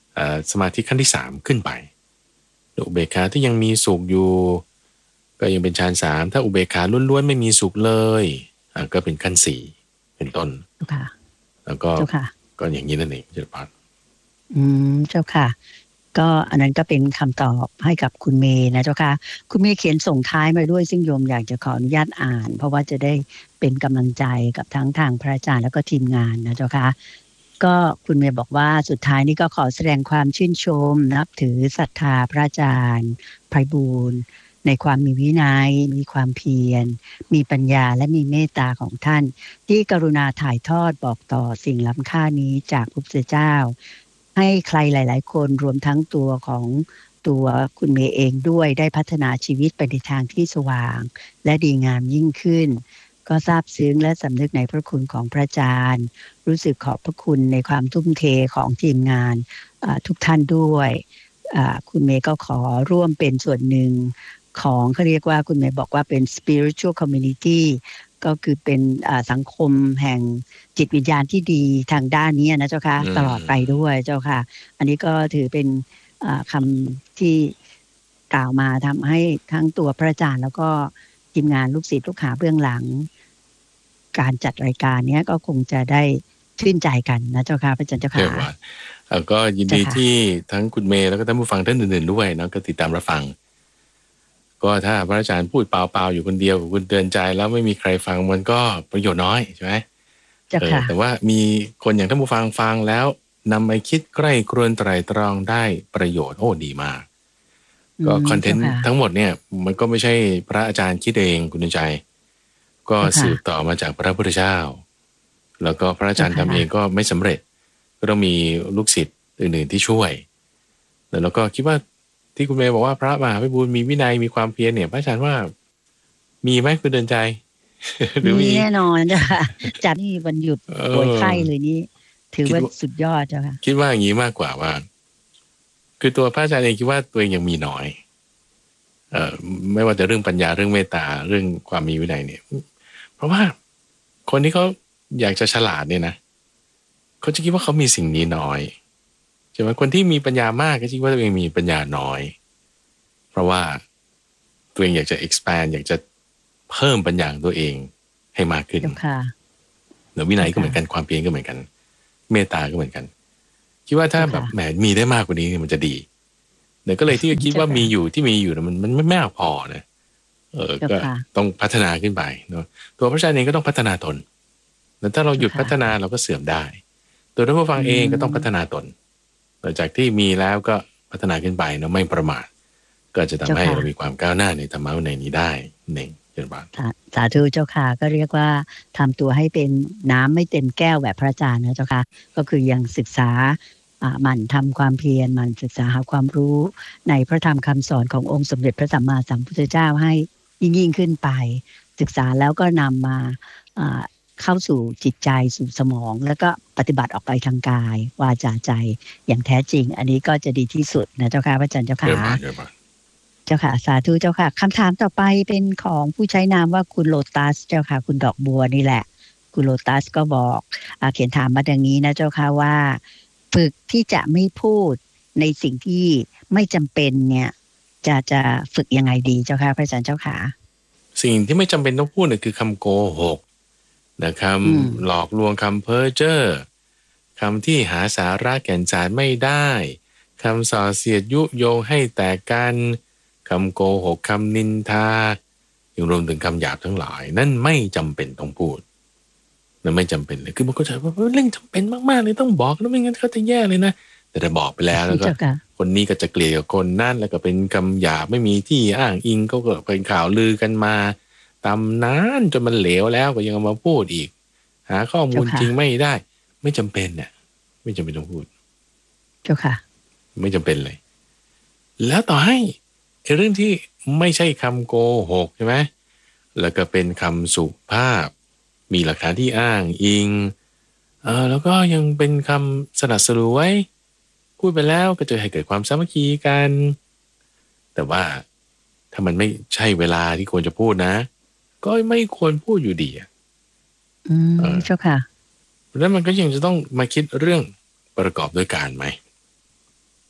สมาธิขั้นที่สามขึ้นไปอุเบกขาที่ยังมีสุขอยู่ก็ยังเป็นฌานสามถ้าอุเบกขาล้วนๆไม่มีสุขเลยก็เป็นขั้นสี่เป็นต้นแล้วก็ก็อย่างนี้นั่นเองเจ้าค่ะอืมเจ้าค่ะก็อันนั้นก็เป็นคำตอบให้กับคุณเมย์นะเจ้าค่ะคุณเมย์เขียนส่งท้ายมาด้วยซึ่งโยมอยากจะขออนุญาตอ่านเพราะว่าจะได้เป็นกำลังใจกับทั้งทางพระอาจารย์แล้วก็ทีมงานนะเจ้าค่ะก็คุณเมย์บอกว่าสุดท้ายนี้ก็ขอแสดงความชื่นชมนับถือศรัทธาพระอาจารย์ไพบูลย์ในความมีวินัยมีความเพียรมีปัญญาและมีเมตตาของท่านที่กรุณาถ่ายทอดบอกต่อสิ่งล้ำค่านี้จากพระพุทธเจ้าให้ใครหลายๆคนรวมทั้งตัวของตัวคุณเมย์เองด้วยได้พัฒนาชีวิตไปในทางที่สว่างและดีงามยิ่งขึ้นก็ซาบซึ้งและสำนึกในพระคุณของพระอาจารย์รู้สึกขอบพระคุณในความทุ่มเทของทีมงานทุกท่านด้วยคุณเมย์ก็ขอร่วมเป็นส่วนหนึ่งของเขาเรียกว่าคุณเมย์บอกว่าเป็น spiritual community ก็คือเป็นสังคมแห่งจิตวิญญาณที่ดีทางด้านนี้นะเจ้าค่ะตลอดไปด้วยเจ้าค่ะอันนี้ก็ถือเป็นคำที่กล่าวมาทำให้ทั้งตัวพระอาจารย์แล้วก็ทีมงานลูกศิษย์ลูกหาเบื้องหลังการจัดรายการนี้ก็คงจะได้ชื่นใจกันนะเจ้าค่ะพระอาจารย์เจ้าค่ะก็ยินดีที่ทั้งคุณเมย์แล้วก็ท่านผู้ฟังท่านอื่นๆด้วยนะก็ติดตามรับฟังก็ถ้าพระอาจารย์พูดเปล่าๆอยู่คนเดียวคุณเตือนใจแล้วไม่มีใครฟังมันก็ประโยชน์น้อยใช่ไหมแต่ว่ามีคนอย่างท่านผู้ฟังฟังแล้วนำไปคิดใกล้ครวญไตร่ตรองได้ประโยชน์โอ้ดีมากก็คอนเทนต์ทั้งหมดเนี่ยมันก็ไม่ใช่พระอาจารย์คิดเองคุณใจก็สืบต่อมาจากพระพุทธเจ้าแล้วก็พระอาจารย์ทำเองก็ไม่สำเร็จก็ต้องมีลูกศิษย์อื่นๆที่ช่วยแล้วก็คิดว่าที่คุณเมย์บอกว่าพระมหาไพบูลย์มีวินัยมีความเพียรเนี่ยพระอาจารย์ว่ามีไหมคุณเดินใจหรือมีแน่นอนจ้ะจัดนี่วันหยุดป่วยไข้เลยนี่ถือว่าสุดยอดจ้ะค่ะคิดว่าอย่างนี้มากกว่าว่าคือตัวพระอาจารย์เองคิดว่าตัวเองยังมีน้อยเอ่อไม่ว่าจะเรื่องปัญญาเรื่องเมตตาเรื่องความมีวินัยเนี่ยเพราะว่าคนที่เขาอยากจะฉลาดเนี่ยนะเขาจะคิดว่าเขามีสิ่งนี้น้อยใช่ไหมคนที่มีปัญญามากก็คิดว่าตัวเองมีปัญญาน้อยเพราะว่าตัวเองอยากจะ expand อยากจะเพิ่มปัญญาตัวเองให้มากขึ้นแล้ววินัยก็เหมือนกันความเพียรก็เหมือนกันเมตตาก็เหมือนกันคิดว่าถ้าแบบแหมมีได้มากกว่านี้มันจะดีเดี๋ยวก็เลยที่คิดว่ามีอยู่ที่มีอยู่มันมันไม่มากพอนะเออก็ต้องพัฒนาขึ้นไปเนาะตัวพระอาจารย์เองก็ต้องพัฒนาตนแต่ถ้าเราหยุดพัฒนาเราก็เสื่อมได้ตัวท่านผู้ฟังเองก็ต้องพัฒนาตนหลังจากที่มีแล้วก็พัฒนาขึ้นไปเนาะไม่ประมาทก็จะทำให้เรามีความก้าวหน้าในธรรมะในนี้ได้เองเจ้าค่ะสาธุเจ้าค่ะก็เรียกว่าทำตัวให้เป็นน้ำไม่เต็มแก้วแบบพระอาจารย์นะเจ้าค่ะก็คือยังศึกษาหมั่นทำความเพียรหมั่นศึกษาหาความรู้ในพระธรรมคำสอนขององค์สมเด็จพระสัมมาสัมพุทธเจ้าให้ยิ่งยิ่งขึ้นไปศึกษาแล้วก็นำมาเข้าสู่จิตใจสู่สมองแล้วก็ปฏิบัติออกไปทางกายวาจาใจอย่างแท้จริงอันนี้ก็จะดีที่สุดนะเจ้าค่ะพระอาจารย์เจ้าค่ะเจ้าค่ะสาธุเจ้าค่ะคำถามต่อไปเป็นของผู้ใช้นามว่าคุณโลตัสเจ้าค่ะคุณดอกบัวนี่แหละคุณโลตัสก็บอกเขียนถามมาดังนี้นะเจ้าค่ะว่าฝึกที่จะไม่พูดในสิ่งที่ไม่จำเป็นเนี่ยจะจะฝึกยังไงดีเจ้าค่ะพระอาจารย์เจ้าค่ะสิ่งที่ไม่จำเป็นต้องพูดเนี่ยคือคำโกหกนะคำหลอกลวงคำเพ้อเจ้อคำที่หาสาระแก่นสารไม่ได้คำส่อเสียดยุโยงให้แตกกันคำโกหกคำนินทายังรวมถึงคำหยาบทั้งหลายนั่นไม่จำเป็นต้องพูดนั่นไม่จำเป็นเลยคือมันก็จะว่าเรื่องจำเป็นมากๆเลยต้องบอกแล้วไม่งั้นเขาจะแย่เลยนะแต่ถ้าบอกไปแล้วแล้วก็คนนี้ก็จะเกลียดกับคนนั่นแล้วก็เป็นคำหยาบไม่มีที่อ้างอิงก็เกิดเป็นข่าวลือกันมาตำนานจนมันเหลวแล้วก็ยังเอามาพูดอีกหาข้อมูลจริงไม่ได้ไม่จำเป็นเนี่ยไม่จำเป็นต้องพูดเจ้าค่ะไม่จำเป็นเลยแล้วต่อให้คือเรื่องที่ไม่ใช่คำโกหกใช่ไหมแล้วก็เป็นคำสุภาพมีหลักฐานที่อ้างอิงเออแล้วก็ยังเป็นคำสนับสนุนไว้พูดไปแล้วก็จะให้เกิดความสามัคคีกันแต่ว่าถ้ามันไม่ใช่เวลาที่ควรจะพูดนะก็ไม่ควรพูดอยู่ดีอ่ะอืมเจ้าค่ะแล้วมันก็ยังจะต้องมาคิดเรื่องประกอบด้วยการไหม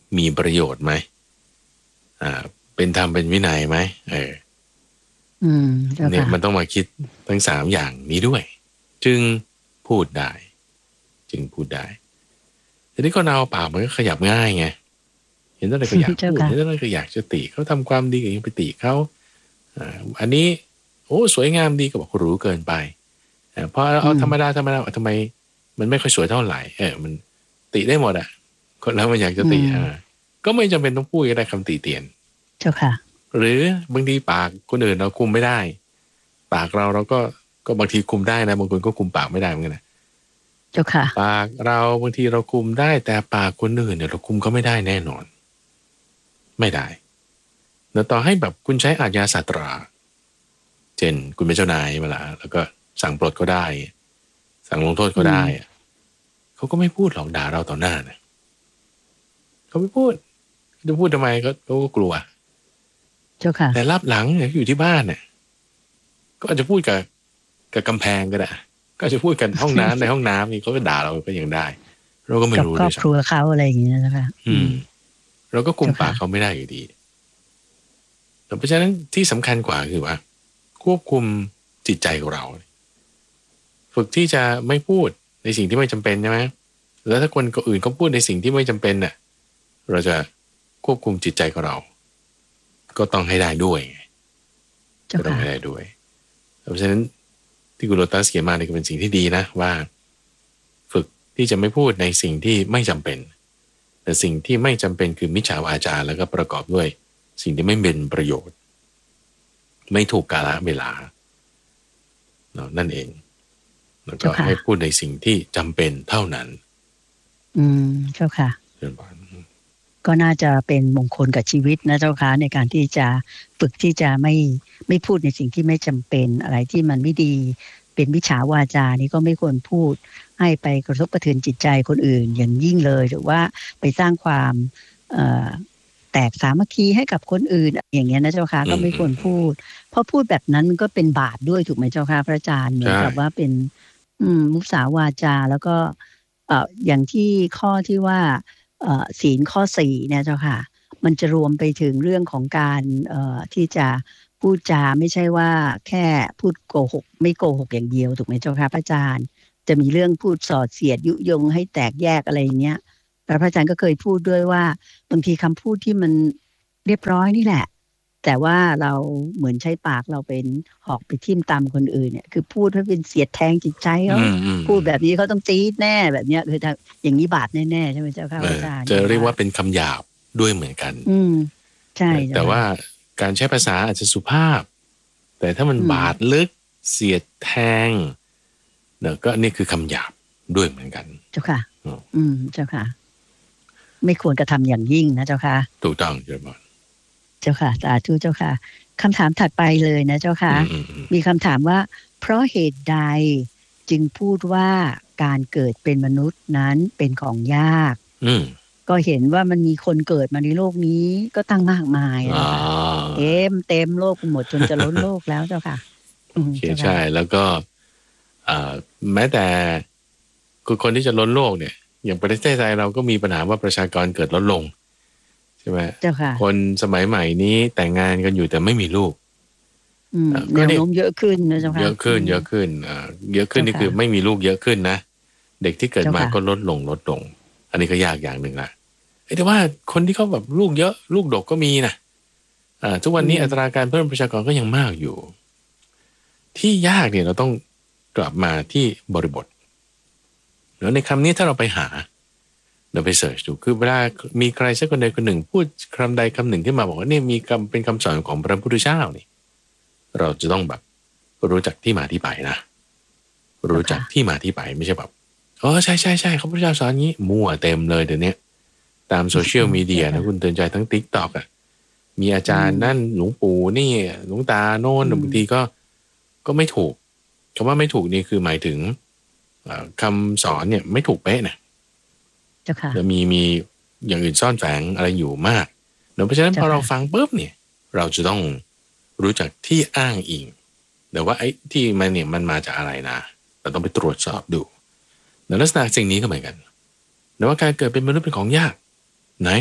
มีประโยชน์ไหมอ่าเป็นธรรมเป็นวินัยไหมเอออืมเจ้าค่ะเนี่ยมันต้องมาคิดทั้งสามอย่างนี้ด้วยจึงพูดได้จึงพูดได้ทีนี้คนเอาปากมันก็ขยับง่ายไงเห็นอะไรก็อยากพูดเห็นอะไรก็อยากจะติเขาทำความดีก็ยังไปติเขาอ่าอันนี้โอ้สวยงามดีก็บอกรู้เกินไปอ่าพอเอาธรรมดาธรรมดาทำไมมันไม่ค่อยสวยเท่าไหร่เออมันติได้หมดอ่ะคนเรามันอยากจะติอ่าก็ไม่จำเป็นต้องพูดก็ได้คำติเตียนเจ้าค่ะหรือบางทีปากคนอื่นเราคุมไม่ได้ปากเราเราก็ก็บางทีคุมได้นะบางคนก็คุมปากไม่ได้เหมือนกันนะเจ้าค่ะปากเราบางทีเราคุมได้แต่ปากคนอื่นเนี่ยเราคุมก็ไม่ได้แน่นอนไม่ได้แล้วต่อให้แบบคุณใช้อาญาสาตราเช่นคุณเป็นเจ้านายมาละแล้วก็สั่งปลดก็ได้สั่งลงโทษก็ได้เขาก็ไม่พูดหรอกด่าเราต่อหน้านะเขาไม่พูดจะพูดทำไมก็เขาก็กลัวเจ้าค่ะแต่รับหลังเนี่ยอยู่ที่บ้านเนี่ยก็อาจจะพูดกับกับกำแพงก็ได้ก็จะพูดกันห้องน้ำในห้องน้ำนี่เขาก็ด่าเราก็ยังได้เราก็ไม่รู้ด้วยครอบครัวเขาอะไรอย่างเงี้ยนะคะอืมเราก็คุมปากเขาไม่ได้อยู่ดีแต่เพราะฉะนั้นที่สำคัญกว่าคือว่าควบคุมจิตใจของเราฝึกที่จะไม่พูดในสิ่งที่ไม่จำเป็นใช่ไหมแล้วถ้าคนอื่นเขาพูดในสิ่งที่ไม่จำเป็นเนี่ยเราจะควบคุมจิตใจของเราก็ต้องให้ได้ด้วยก็ต้องให้ได้ด้วยเพราะฉะนั้นที่กุโรตัสเขียนมาเนี่ยเป็นสิ่งที่ดีนะว่าฝึกที่จะไม่พูดในสิ่งที่ไม่จำเป็นแต่สิ่งที่ไม่จำเป็นคือมิจฉาวาจาแล้วก็ประกอบด้วยสิ่งที่ไม่เป็นประโยชน์ไม่ถูกกาลเวลานั่นเองแล้วก็ให้พูดในสิ่งที่จำเป็นเท่านั้นอืมเจ้าค่ะก็น่าจะเป็นมงคลกับชีวิตนะเจ้าค่ะในการที่จะฝึกที่จะไม่ไม่พูดในสิ่งที่ไม่จำเป็นอะไรที่มันไม่ดีเป็นมิจฉาวาจานี่ก็ไม่ควรพูดให้ไปกระทบกระเทือนจิตใจคนอื่นอย่างยิ่งเลยหรือว่าไปสร้างความแตกสามัคคีให้กับคนอื่นอย่างเงี้ยนะเจ้าค่ะก็ไม่ควรพูดเพราะพูดแบบนั้นมันก็เป็นบาปด้วยถูกไหมเจ้าค่ะพระอาจารย์เหมือนกับว่าเป็นมุสาวาจาแล้วก็อย่างที่ข้อที่ว่าศีลข้อสี่เนี่ยเจ้าค่ะมันจะรวมไปถึงเรื่องของการที่จะพูดจาไม่ใช่ว่าแค่พูดโกหกไม่โกหกอย่างเดียวถูกไหมเจ้าค่ะพระอาจารย์จะมีเรื่องพูดส่อเสียดยุยงให้แตกแยกอะไรอย่างเงี้ยพระอาจารย์ก็เคยพูดด้วยว่าบางทีคำพูดที่มันเรียบร้อยนี่แหละแต่ว่าเราเหมือนใช้ปากเราเป็นหอกไปทิ่มตามคนอื่นเนี่ยคือพูดให้เป็นเสียดแทงจิตใจเขาพูดแบบนี้เขาต้องจี๊ดแน่แบบเนี้ยคืออย่างนี้บาปแน่ๆใช่ไหมเจ้าค่ะอาจารย์จะเรียกว่าเป็นคำหยาบด้วยเหมือนกันอืมใช่แต่ว่าการใช้ภาษาอาจจะสุภาพแต่ถ้ามันบาดลึกเสียดแทงเนี่ยก็นี่คือคำหยาบด้วยเหมือนกันเจ้าค่ะอืมเจ้าค่ะไม่ควรกระทำอย่างยิ่งนะเจ้าค่ะถูกต้องเจ้าค่ะเจ้าค่ะสาธุเจ้าค่ะคำถามถัดไปเลยนะเจ้าค่ะมีคำถามว่าเพราะเหตุใดจึงพูดว่าการเกิดเป็นมนุษย์นั้นเป็นของยากก็เห็นว่ามันมีคนเกิดมาในโลกนี้ก็ตั้งมากมายเต็มเต็มโลกหมดจนจะล้นโลกแล้วเจ้าค่ะใช่แล้วก็แม้แต่คนที่จะล้นโลกเนี่ยอย่างประเทศไทยเราก็มีปัญหาว่าประชากรเกิดลดลงใช่ไหมคนสมัยใหม่นี้แต่งงานกันอยู่แต่ไม่มีลูกแนวโน้มเยอะขึ้นนะเจ้าค่ะเยอะขึ้นเยอะขึ้นเยอะขึ้นนี่คือไม่มีลูกเยอะขึ้นนะเด็กที่เกิดมาก็ลดลงลดลงอันนี้ก็ยากอย่างหนึ่งละแต่ว่าคนที่เขาแบบลูกเยอะลูกดกก็มีนะทุกวันนี้อัตราการเพิ่มประชากรก็ยังมากอยู่ที่ยากเนี่ยเราต้องกลับมาที่บริบทแล้วในคำนี้ถ้าเราไปหาเราไปเสิร์ชดูคือเวลามีใครสักคนใดคนหนึ่งพูดคำใดคำหนึ่งขึ้นมาบอกว่าเนี่ยมีคำเป็นคำสอนของพระพุทธเจ้านี่เราจะต้องแบบรู้จักที่มาที่ไปนะรู้จักที่มาที่ไปไม่ใช่แบบอ๋อใช่ใช่ใช่พระพุทธเจ้าสอนงี้มั่วเต็มเลยเดี๋ยวนี้ตามโซเชียลมีเดียนะคุณเตือนใจทั้ง ติ๊กต็อก อ่ะมีอาจารย์นั่นหลวงปู่นี่หลวงตาโน่นบางทีก็ก็ไม่ถูกคำว่าไม่ถูกนี่คือหมายถึงคำสอนเนี่ยไม่ถูกเป๊ะนะจะมีมีอย่างอื่นซ่อนแฝงอะไรอยู่มากเพราะฉะนั้นพอเราฟังปุ๊บเนี่ยเราจะต้องรู้จักที่อ้างอิงแต่ว่าไอ้ที่มันเนี่ยมันมาจากอะไรนะเราต้องไปตรวจสอบดูในลักษณะสิ่งนี้ก็เหมือนกันแต่ว่าการเกิดเป็นมนุษย์เป็นของยากไหน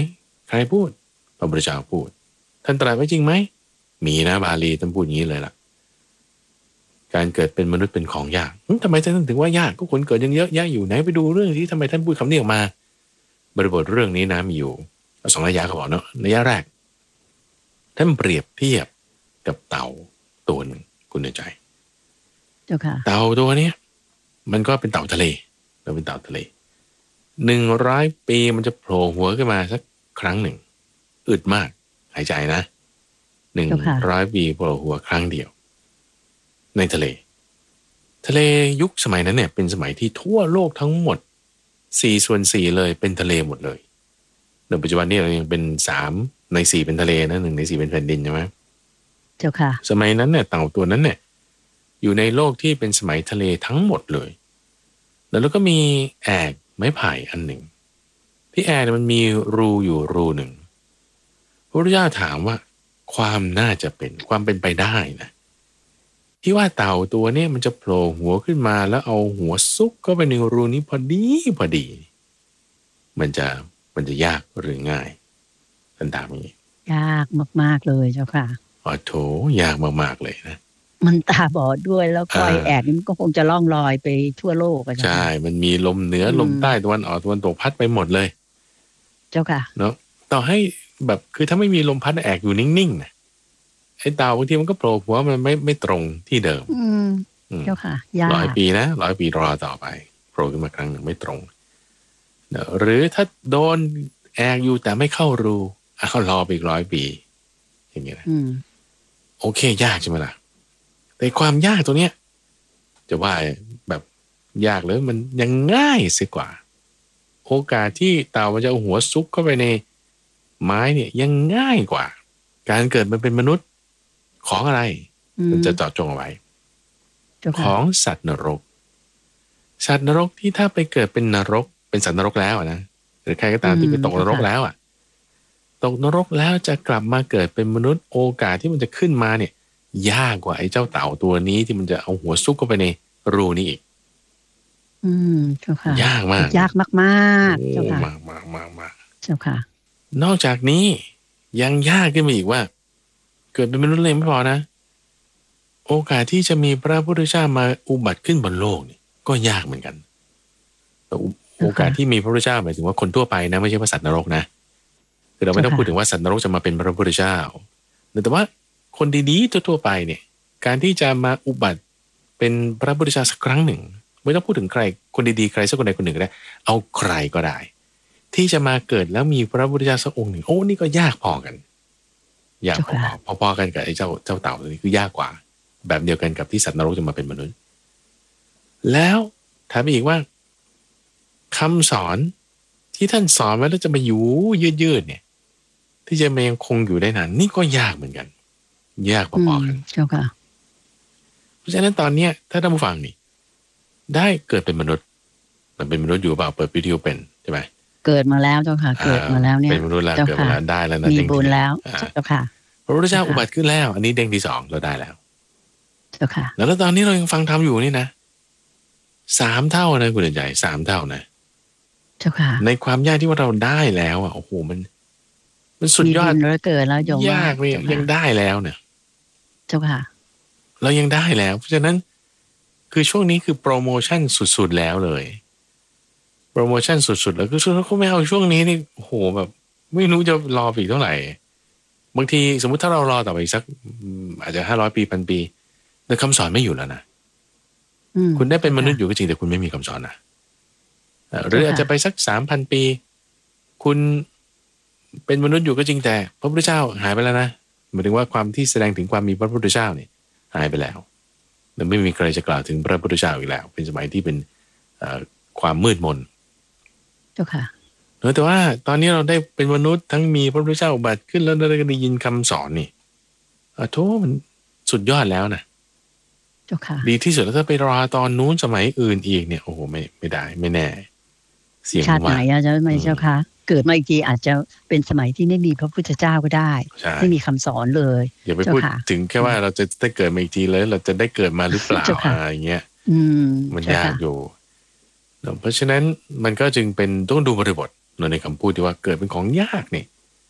ใครพูดพระพุทธเจ้าพูดท่านตรัสไว้จริงไหมมีนะบาลีท่านพูดอย่างนี้เลยล่ะการเกิดเป็นมนุษย์เป็นของยากทำไมท่านถึงว่ายากก็คนเกิดยังเยอะแยะอยู่ไหนไปดูเรื่องที่ทำไมท่านพูดคำนี้ออกมาบริบทเรื่องนี้นะมีอยู่สองระยะเขาบอกเนาะระยะแรกท่านเปรียบเทียบกับเต่าตัวหนึ่งคุณใจเจ้าค่ะเต่าตัวนี้มันก็เป็นเต่าทะเลเราเป็นเต่าทะเลหนึ่งร้อยปีมันจะโผล่หัวขึ้นมาสักครั้งหนึ่งอึดมากหายใจนะหนึ่งร้อยปีโผล่หัวครั้งเดียวในทะเลทะเลยุคสมัยนั้นเนี่ยเป็นสมัยที่ทั่วโลกทั้งหมดสี่ส่วนสี่เลยเป็นทะเลหมดเลยในปัจจุบันนี้เรายังเป็นสามในสี่เป็นทะเลนะหนึ่งในสี่เป็นแผ่นดินใช่ไหมเจ้าค่ะสมัยนั้นเนี่ยเต่าตัวนั้นเนี่ยอยู่ในโลกที่เป็นสมัยทะเลทั้งหมดเลยแล้วก็มีแอกไม้ไผ่อันหนึ่งที่แอกมันมีรูอยู่รูหนึ่งพระพุทธเจ้าถามว่าความน่าจะเป็นความเป็นไปได้นะที่ว่าเต่าตัวนี้มันจะโผล่หัวขึ้นมาแล้วเอาหัวซุกก็ไปในรูนี้พอดีพอดีมันจะมันจะยากหรือง่ายท่านถามอย่างนี้ยากมากๆเลยเจ้าค่ะอ๋อโถยากมากๆเลยนะมันตาบอดด้วยแล้วก็ไอแอดนี่มันก็คงจะล่องลอยไปทั่วโลกใช่มันมีลมเหนือลมใต้ตะวันออกตะวันตกพัดไปหมดเลยเจ้าค่ะเนาะต่อให้แบบคือถ้าไม่มีลมพัดแอกอยู่นิ่งๆนะไอ้เต่าบางทีมันก็โผล่หัวมันไม่ไม่ตรงที่เดิมอืมเจ้าค่ะยากร้อยปีนะร้อยปีรอต่อไปโผล่ขึ้นมาครั้งหนึ่งไม่ตรงหรือถ้าโดนแอกอยู่แต่ไม่เข้ารูอ้าวรอไปอีกร้อยปีอย่างเงี้ยนะโอเคยากใช่ไหมล่ะแต่ความยากตัวเนี้ยจะว่าแบบยากเลยมันยังง่ายเสียกว่าโอกาสที่เต่ามันจะเอาหัวซุกเข้าไปในไม้เนี่ยยังง่ายกว่าการเกิดมันเป็นมนุษย์ของอะไรมันจะเจาะจงเอาไว้ของสัตว์นรกสัตว์นรกที่ถ้าไปเกิดเป็นนรกเป็นสัตว์นรกแล้วนะหรือใครก็ตามที่ไปตกนรกแล้วอ่ะตกนรกแล้วจะกลับมาเกิดเป็นมนุษย์โอกาสที่มันจะขึ้นมาเนี่ยยากกว่าไอ้เจ้าเต่าตัวนี้ที่มันจะเอาหัวซุกเข้าไปในรูนี้อีกอืมเจ้าค่ะยากมากยากมากมากเจ้าค่ะมากมากมากมากเจ้าค่ะนอกจากนี้ยังยากขึ้นมาอีกว่าเกิดเป็นมนุษย์เลยไม่พอนะโอกาสที่จะมีพระพุทธเจ้ามาอุบัติขึ้นบนโลกนี่ก็ยากเหมือนกันแต่โอกาสที่มีพระพุทธเจ้าหมายถึงว่าคนทั่วไปนะไม่ใช่ว่าสัตว์นรกนะคือเราไม่ต้องพูดถึงว่าสัตว์นรกจะมาเป็นพระพุทธเจ้าแต่ว่าคนดีๆทั่วๆไปเนี่ยการที่จะมาอุบัติเป็นพระพุทธเจ้าสักครั้งหนึ่งไม่ต้องพูดถึงใครคนดีๆใครสักคนใดคนหนึ่งก็ได้เอาใครก็ได้ที่จะมาเกิดแล้วมีพระพุทธเจ้าสักองค์หนึ่งโอ้นี่ก็ยากพอกันยากพอพอๆกันกับไอ้เจ้าเจ้าเต่าตัวนี้คือยากกว่าแบบเดียวกันกับที่สัตว์นรกจะมาเป็นมนุษย์แล้วถามอีกว่าคำสอนที่ท่านสอนไว้แล้วจะมาอยู่ยืดๆเนี่ยที่จะมายังคงอยู่ได้นานนี่ก็ยากเหมือนกันยากพอๆกันเจ้าค่ะเพราะฉะนั้นตอนเนี้ยถ้าท่านผู้ฟังนี่ได้เกิดเป็นมนุษย์มันเป็นมนุษย์อยู่เปล่าเปิดวิดีโอเป็นใช่ไหมเกิดมาแล้วเจ้าค่ะเกิดมาแล้วเนี่ยเป็นมนุษย์แล้วเกิดมาแล้วได้แล้วนะมีบุญแล้วเจ้าค่ะพระพุทธเจ้าอุบัติขึ้นแล้วอันนี้เด้งที่สองเราได้แล้วเจ้าค่ะแล้วตอนนี้เรายังฟังธรรมอยู่นี่นะสามเท่านะคุณใหญ่สามเท่านะเจ้าค่ะในความยากที่ว่าเราได้แล้วอ่ะโอ้โหมันมันสุดยอดแล้วเกิดแล้วยากเลยยังได้แล้วเนี่ยเจ้าค่ะเรายังได้แล้วเพราะฉะนั้นคือช่วงนี้คือโปรโมชั่นสุดๆแล้วเลยโปรโมชั่นสุดๆแล้วคือเขาไม่เอาช่วงนี้นี่โอ้โหแบบไม่รู้จะรออีกเท่าไหร่บางทีสมมุติถ้าเรารอต่อไปอีกสักอาจจะห้าร้อยปีพันปีแต่คำสอนไม่อยู่แล้วนะคุณได้เป็นมนุษย์อยู่ก็จริงแต่คุณไม่มีคำสอนนะหรืออาจจะไปสักสามพันปีคุณเป็นมนุษย์อยู่ก็จริงแต่พระพุทธเจ้าหายไปแล้วนะหมายถึงว่าความที่แสดงถึงความมีพระพุทธเจ้าเนี่ยหายไปแล้วและไม่มีใครจะกล่าวถึงพระพุทธเจ้าอีกแล้วเป็นสมัยที่เป็นความมืดมนเจ้าค่ะแต่ว่าตอนนี้เราได้เป็นมนุษย์ทั้งมีพระพุทธเจ้าอุบัติขึ้นแล้วเราก็ได้ยินคำสอนนี่อ่ะโธ่มันสุดยอดแล้วนะเจ้าค่ะดีที่สุดแล้วถ้าไปรอตอนนู้นสมัยอื่นอีกเนี่ยโอ้โหไม่ไม่ได้ไม่แน่เสียงชาติไหนอะเจ้าไม่เจ้าค่ะเกิดมาอีกทีอาจจะเป็นสมัยที่ไม่มีพระพุทธเจ้าก็ได้ไม่มีคำสอนเลยอย่าไปพูดถึงแค่ว่าเราจะได้เกิดมาอีกทีเลยเราจะได้เกิดมาหรือเปล่าอะไรเงี้ยมันยากอยู่เพราะฉะนั้นมันก็จึงเป็นต้องดูบริบทในคำพูดที่ว่าเกิดเป็นของยากนี่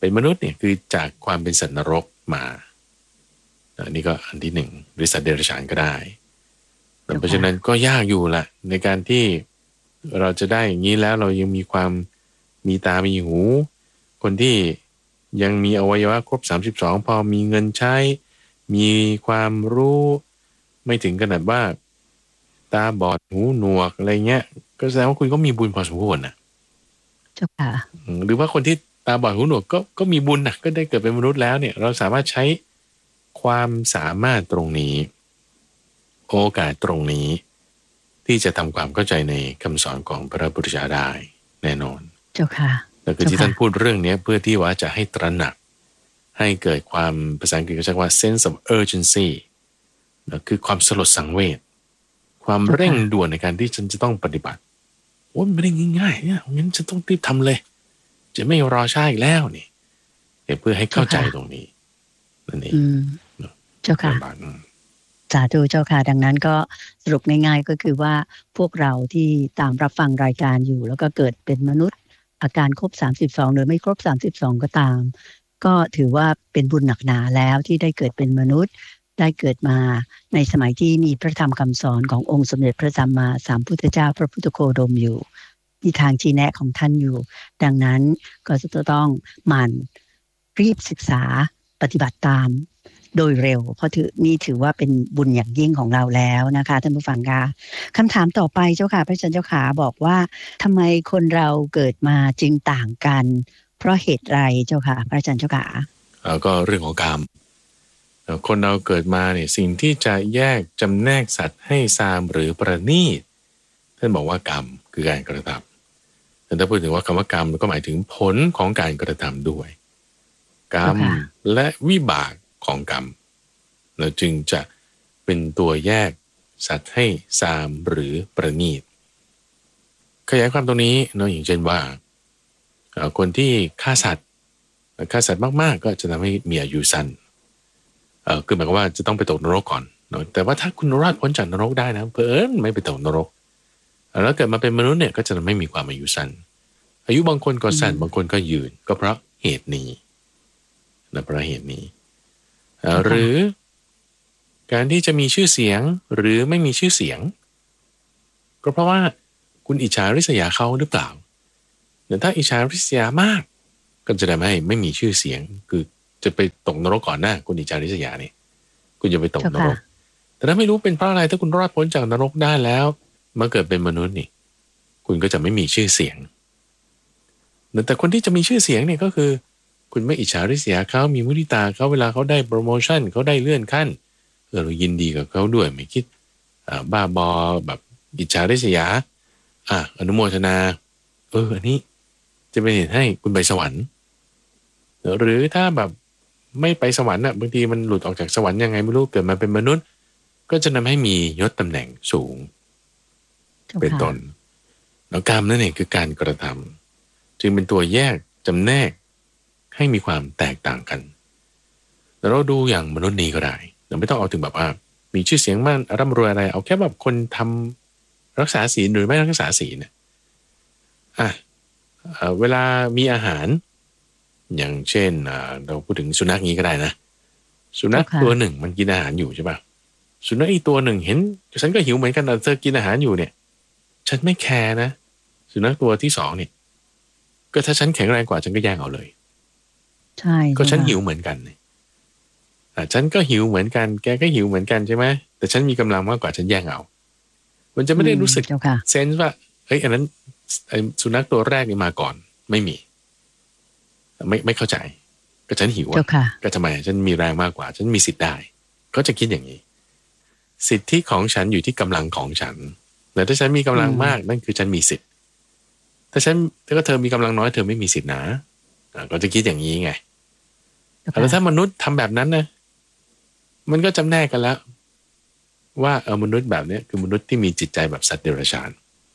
เป็นมนุษย์เนี่ยคือจากความเป็นสัตว์นรกมาอันนี้ก็อันที่หนึ่งหรือสัตว์เดรัจฉานก็ได้เพราะฉะนั้นก็ยากอยู่ละในการที่เราจะได้อย่างนี้แล้วเรายังมีความมีตามีหูคนที่ยังมีอวัยวะครบสามสิบสองพอมีเงินใช้มีความรู้ไม่ถึงขนาดว่าตาบอดหูหนวกอะไรเงี้ยก็แสดงว่าคุณก็มีบุญพอสมควรนะเจ้าค่ะหรือว่าคนที่ตาบอดหูหนวกก็ก็มีบุญนะก็ได้เกิดเป็นมนุษย์แล้วเนี่ยเราสามารถใช้ความสามารถตรงนี้โอกาสตรงนี้ที่จะทำความเข้าใจในคำสอนของพระพุทธเจ้าได้แน่นอนเจ้าค่ะแต่คือที่ท่านพูดเรื่องนี้เพื่อที่ว่าจะให้ตระหนักให้เกิดความภาษาอังกฤษเขาเรียกว่า sense of urgency นะคือความสลดสังเวชความเร่งด่วนในการที่ฉันจะต้องปฏิบัติโอ้ยไม่ได้ง่ายๆเนี่ยงั้นฉันต้องรีบทำเลยจะไม่รอช้าอีกแล้วนี่เพื่อให้เข้าใจตรงนี้นั่นเองเจ้าค่ะสาธุเจ้าค่ะดังนั้นก็สรุปง่ายๆก็คือว่าพวกเราที่ตามรับฟังรายการอยู่แล้วก็เกิดเป็นมนุษย์อาการครบสามสิบสองหรือไม่ครบสามสิบสองก็ตามก็ถือว่าเป็นบุญหนักหนาแล้วที่ได้เกิดเป็นมนุษย์ได้เกิดมาในสมัยที่มีพระธรรมคำสอนขององค์สมเด็จพระสัมมาสัมพุทธเจ้าพระพุทธโคดมอยู่มีทางชี้แนะของท่านอยู่ดังนั้นก็จะต้องหมั่นรีบศึกษาปฏิบัติตามโดยเร็วเพราะถือนี่ถือว่าเป็นบุญอย่างยิ่งของเราแล้วนะคะท่านผู้ฟังคะคำถามต่อไปเจ้าค่ะพระอาจารย์เจ้าขาบอกว่าทำไมคนเราเกิดมาจึงต่างกันเพราะเหตุไรเจ้าค่ะพระอาจารย์เจ้าขาแล้วก็เรื่องของกรรมคนเราเกิดมาเนี่ยสิ่งที่จะแยกจำแนกสัตว์ให้ซามหรือประณีตท่านบอกว่ากรรมคือการกระทำแต่ถ้าพูดถึงว่าคำว่ากรรมก็หมายถึงผลของการกระทำด้วยกรรมและวิบากของกรรมเราจึงจะเป็นตัวแยกสัตว์ให้ซามหรือประณีตขยายความตรงนี้เนาะอย่างเช่นว่าคนที่ฆ่าสัตว์ฆ่าสัตว์มากๆก็จะทำให้มีอายุสั้นเออคือหมายความว่าจะต้องไปตกนรกก่อนเนาะแต่ว่าถ้าคุณรอดพ้นจากนรกได้นะเพิ่นไม่ไปตกนรกแล้วเกิดมาเป็นมนุษย์เนี่ยก็จะไม่มีความอายุสั้นอายุบางคนก็สั้นบางคนก็ยืนก็เพราะเหตุนี้นะเพราะเหตุนี้หรือการที่จะมีชื่อเสียงหรือไม่มีชื่อเสียงก็เพราะว่าคุณอิจฉาริษยาเขาหรือเปล่าแต่ถ้าอิจฉาริษยามากก็จะทำให้ไม่มีชื่อเสียงคือจะไปตกนรกก่อนหน้าคุณอิจฉาริษยาเนี่ยคุณจะไปตกนรกแต่ถ้าไม่รู้เป็นเพราะอะไรถ้าคุณรอดพ้นจากนรกได้แล้วมาเกิดเป็นมนุษย์นี่คุณก็จะไม่มีชื่อเสียงแต่คนที่จะมีชื่อเสียงเนี่ยก็คือคุณไม่อิจฉาริษยาเขามีมุทิตาเขาเวลาเขาได้โปรโมชั่นเขาได้เลื่อนขั้นเรายินดีกับเขาด้วยไม่คิดบ้าบอแบบอิจฉาริษยาอ่ะอนุโมทนาเอออันนี้จะเป็นเหตุให้คุณไปสวรรค์หรือถ้าแบบไม่ไปสวรรค์อ่ะบางทีมันหลุดออกจากสวรรค์ยังไงไม่รู้เกิดมาเป็นมนุษย์ก็จะทำให้มียศตำแหน่งสูงเป็นต้นแล้วกรรมนั่นเองคือการกระทำจึงเป็นตัวแยกจำแนกให้มีความแตกต่างกันแล้วเราดูอย่างมนุษย์นี้ก็ได้เราไม่ต้องเอาถึงแบบว่ามีชื่อเสียงมากร่ำรวยอะไรเอาแค่แบบคนทำรักษาศีลหรือไม่รักษาศีลเนี่ยอ่ะเวลามีอาหารอย่างเช่นเราพูดถึงสุนัขนี้ก็ได้นะสุนัขตัวหนึ่งมันกินอาหารอยู่ใช่ป่ะสุนัขอีกตัวหนึ่งเห็นฉันก็หิวเหมือนกันแต่เธอกินอาหารอยู่เนี่ยฉันไม่แคร์นะสุนัขตัวที่สองเนี่ยก็ถ้าฉันแข็งแรงกว่าฉันก็แย่งเอาเลยใช่ก็ฉันหิวเหมือนกันอ่ะฉันก็หิวเหมือนกันแกก็หิวเหมือนกันใช่ไหมแต่ฉันมีกำลังมากกว่าฉันแย่งเอามันจะไม่ได้รู้สึกเซนส์ว่าเฮ้ยอันนั้นไอ้สุนัขตัวแรกนี่มาก่อนไม่มีไม่ไม่เข้าใจก็ฉันหิวก็ทำไมฉันมีแรงมากกว่าฉันมีสิทธิ์ได้ก็จะคิดอย่างนี้สิทธิของฉันอยู่ที่กำลังของฉันแต่ถ้าฉันมีกำลังมากนั่นคือฉันมีสิทธิ์ถ้าฉันถ้าเธอมีกำลังน้อยเธอไม่มีสิทธินะก็จะคิดอย่างนี้ไงแล้วถ้ามนุษย์ทำแบบนั้นนะมันก็จำแนกกันแล้วว่าเออมนุษย์แบบนี้คือมนุษย์ที่มีจิตใจแบบสัตว์เดรัจฉาน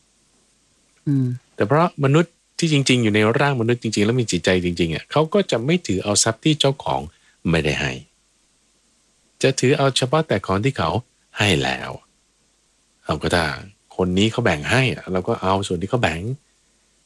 แต่เพราะมนุษย์ที่จริงๆอยู่ในร่างมนุษย์จริงๆแล้วมีจิตใจจริงๆอ่ะเขาก็จะไม่ถือเอาทรัพย์ที่เจ้าของไม่ได้ให้จะถือเอาเฉพาะแต่ของที่เขาให้แล้วเอาก็ถ้าคนนี้เขาแบ่งให้เราก็เอาส่วนที่เขาแบ่ง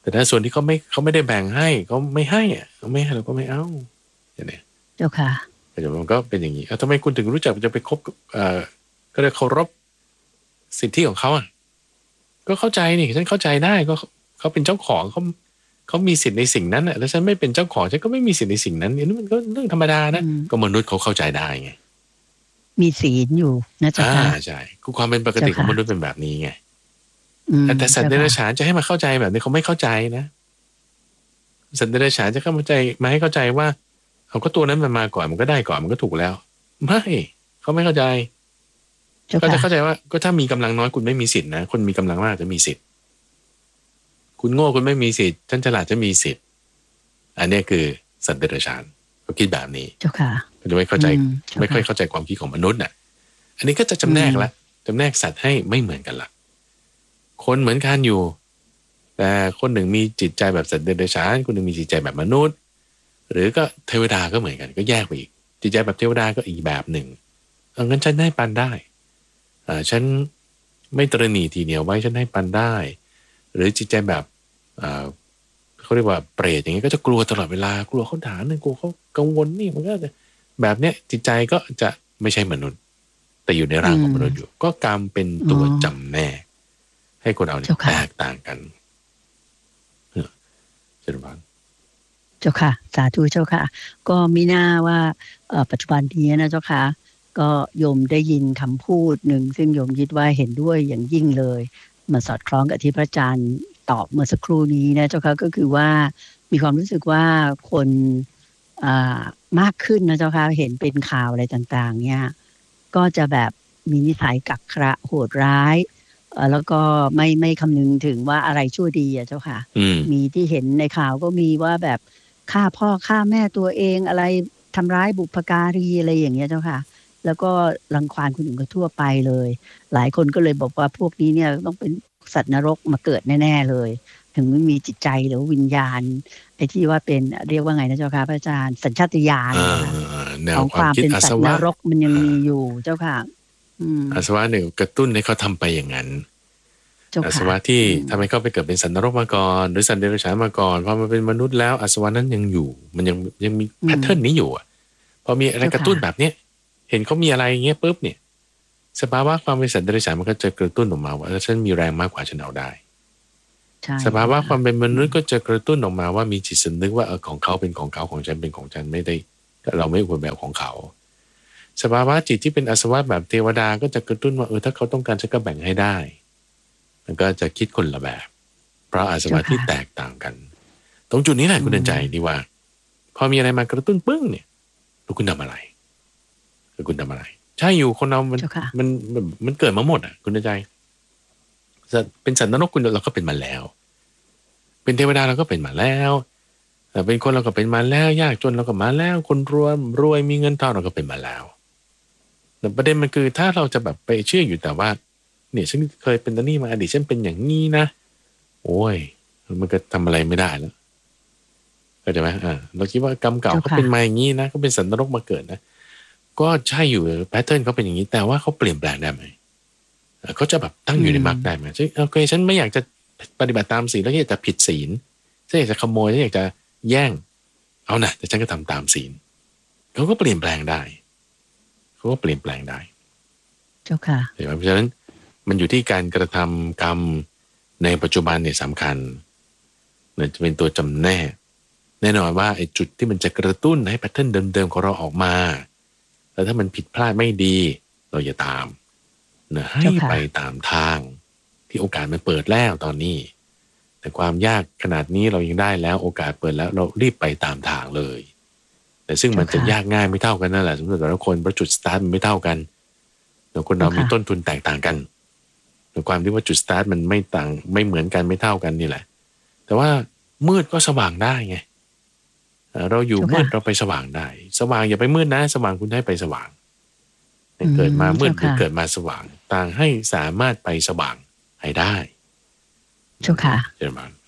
แต่ถ้าส่วนที่เขาไม่เขาไม่ได้แบ่งให้เขาไม่ให้อ่ะเขาไม่ให้เราก็ไม่เอาอย่างนี้เจ้าค่ะแต่มันก็เป็นอย่างนี้ทำไมคุณถึงรู้จักจะไปคบเอ่อก็เลยเคารพสิทธิของเขาอ่ะก็เข้าใจนี่ฉันเข้าใจได้ก็เขาเป็นเจ้าของเขาเขามีสิทธิ์ในสิ่งนั้นอ่ะแล้วฉันไม่เป็นเจ้าของฉันก็ไม่มีสิทธิ์ในสิ่งนั้นนี่มันก็เรื่องธรรมดานะก็มนุษย์เขาเข้าใจได้ไงมีศีลอยู่นะเจ้าค่ะใช่คือความเป็นปกติของมนุษย์เป็นแบบนี้ไงแต่สัตว์เดรัจฉานจะให้มาเข้าใจแบบนี้เขาไม่เข้าใจนะสัตว์เดรัจฉานจะเข้าใจมาให้เข้าใจว่าเอาก็ตัวนั้นมันมาก่อนมันก็ได้ก่อนมันก็ถูกแล้วไม่เขาไม่เข้าใจก็จะเข้าใจว่าก็ถ้ามีกำลังน้อยคุณไม่มีสิทธินะคนมีกำลังมากจะมีสิทธิ์คุณโง่คุณไม่มีสิทธิ์ท่านฉลาดจะมีสิทธิ์อันนี้คือสัตว์เดรัจฉานเขาคิดแบบนี้เจ้าค่ะก็จะไม่เข้าใจไม่ค่อยเข้าใจความคิดของมนุษย์น่ะอันนี้ก็จะจำแนกละจำแนกสัตว์ให้ไม่เหมือนกันละคนเหมือนกันอยู่แต่คนหนึ่งมีจิตใจแบบสัตว์เดรัจฉานคนหนึ่งมีจิตใจแบบมนุษย์หรือก็เทวดาก็เหมือนกันก็แยกไปอีกจิตใจแบบเทวดาก็อีกแบบหนึ่งเอางั้นฉันให้ปันได้อ่าฉันไม่ตระหนี่ทีเหนียวไว้ฉันให้ปันได้หรือจิตใจแบบอ่าเขาเรียกว่าเปรตอย่างนี้ก็จะกลัวตลอดเวลากลัวเขาด่าเนี่ยกลัวเขากังวลนี่มันก็แบบเนี้ยจิตใจก็จะไม่ใช่มนุษย์แต่อยู่ในร่างของมนุษย์อยู่ก็กรรมเป็นตัวจำแนกให้คนเราเนี่ยแตกต่างกันเจ้าค่ะเจ้าค่ะสาธุเจ้าค่ะก็มีหน้าว่าปัจจุบันนี้นะเจ้าค่ะก็โยมได้ยินคำพูดหนึ่งซึ่งโยมคิดว่าเห็นด้วยอย่างยิ่งเลยมาสอดคล้องกับที่พระอาจารย์ตอบเมื่อสักครู่นี้นะเจ้าค่ะก็คือว่ามีความรู้สึกว่าคนมากขึ้นนะเจ้าค่ะเห็นเป็นข่าวอะไรต่างๆเนี่ยก็จะแบบมีนิสัยกักขระโหดร้ายแล้วก็ไม่ไม่คำนึงถึงว่าอะไรชั่วดีอ่ะเจ้าค่ะมีที่เห็นในข่าวก็มีว่าแบบฆ่าพ่อฆ่าแม่ตัวเองอะไรทำร้ายบุพการีอะไรอย่างเงี้ยเจ้าค่ะแล้วก็รังควานคนอื่นก็ทั่วไปเลยหลายคนก็เลยบอกว่าพวกนี้เนี่ยต้องเป็นสัตว์นรกมาเกิดแน่ๆเลยถึงไม่มีจิตใจหรือวิญญาณไอ้ที่ว่าเป็นเรียกว่าไงนะเจ้าค่ะพระอาจารย์สัญชาตญาณของความเป็นสัตว์นรกมันยังมีอยู่เจ้าค่ะอาสวะหนึ่งกระตุ้นให้เขาทำไปอย่างนั้นอาสวะที่ทำให้เขาไปเกิดเป็นสัตว์นรกมาก่อนหรือสัตว์เดรัจฉานมาก่อนพอมาเป็นมนุษย์แล้วอาสวะนั้นยังอยู่มันยังยังมีแพทเทิร์นนี้อยู่อ่ะพอมีอะไรกระตุ้นแบบเนี้ยเห็นเขามีอะไรเงี้ยปุ๊บเนี่ยสภาวะความเป็นสัตว์เดรัจฉานมันก็จะกระตุ้นออกมาว่าฉันมีแรงมากกว่าฉันเอาได้สภาวะความเป็นมนุษย์ก็จะกระตุ้นออกมาว่ามีจิตสำนึกว่าเออของเขาเป็นของเขาของฉันเป็นของฉันไม่ได้เราไม่ควรแบบของเขาสภาวะจิตที่เป็นอาสวะแบบเทวดาก็จะกระตุ้นว่าเออถ้าเขาต้องการฉันก็แบ่งให้ได้มันก็จะคิดคนละแบบเพราะอาสวะที่แตกต่างกันตรงจุดนี้แหละคุณเดินใจดีว่าพอมีอะไรมากระตุ้นปึ้งเนี่ยแล้วคุณทำอะไรคือคุณทำอะไรใช่อยู่คนเรามันมันมันเกิดมาหมดอ่ะคุณเดินใจเป็นสัตว์นรกคุณเราก็เป็นมาแล้วเป็นเทวดาเราก็เป็นมาแล้วเป็นคนเราก็เป็นมาแล้วยากจนเราก็มาแล้วคนรวยรวยมีเงินทองเราก็เป็นมาแล้วแต่ประเด็นมันคือถ้าเราจะแบบไปเชื่ออยู่แต่ว่าเนี่ยฉันเคยเป็นตอนนี้มาอดีตฉันเป็นอย่างนี้นะโอ้ยมันก็ทำอะไรไม่ได้แล้วเข้าใจไหมอ่าเราคิดว่ากรรมเก่าเขาเป็นมาอย่างนี้นะเขาเป็นสัตว์นรกมาเกิดนะก็ใช่อยู่แพทเทิร์นเขาเป็นอย่างนี้แต่ว่าเขาเปลี่ยนแปลงได้ไหมเขาจะแบบตั้งอยู่ในมรรคได้ไหมใช่โอเคฉันไม่อยากจะปฏิบัติตามศีลแล้วอยากจะผิดศีลฉันอยากจะขโมยฉันอยากจะแย่งเอานะแต่ฉันก็ทำตามศีลเขาก็เปลี่ยนแปลงได้เขาก็เปลี่ยนแปลงได้เจ้าค่ะเพราะฉะนั้นมันอยู่ที่การกระทำกรรมในปัจจุบันเนี่ยสำคัญเนี่ยจะเป็นตัวจำแนกแน่นอนว่าไอ้จุดที่มันจะกระตุ้นให้แพทเทิร์นเดิมๆของเราออกมาแล้วถ้ามันผิดพลาดไม่ดีเราอย่าตามนะให้ไปตามทางที่โอกาสมันเปิดแล้วตอนนี้แต่ความยากขนาดนี้เรายังได้แล้วโอกาสเปิดแล้วเรารีบไปตามทางเลยแต่ซึ่งมันจะยากง่ายไม่เท่ากันนั่นแหละสมมติแต่ละคนประจุดสตาร์ทมันไม่เท่ากันแต่คนเรามีต้นทุนแตกต่างกันในความที่ว่าจุดสตาร์ทมันไม่ต่างไม่เหมือนกันไม่เท่ากันนี่แหละแต่ว่ามืดก็สว่างได้ไงเราอยู่มืดเราไปสว่างได้สว่างอย่าไปมืดนะสว่างคุณให้ไปสว่างเกิดมามืดหรือเกิดมาสว่างต่างให้สามารถไปสว่างให้ได้เจ้าค่ะเจริญพร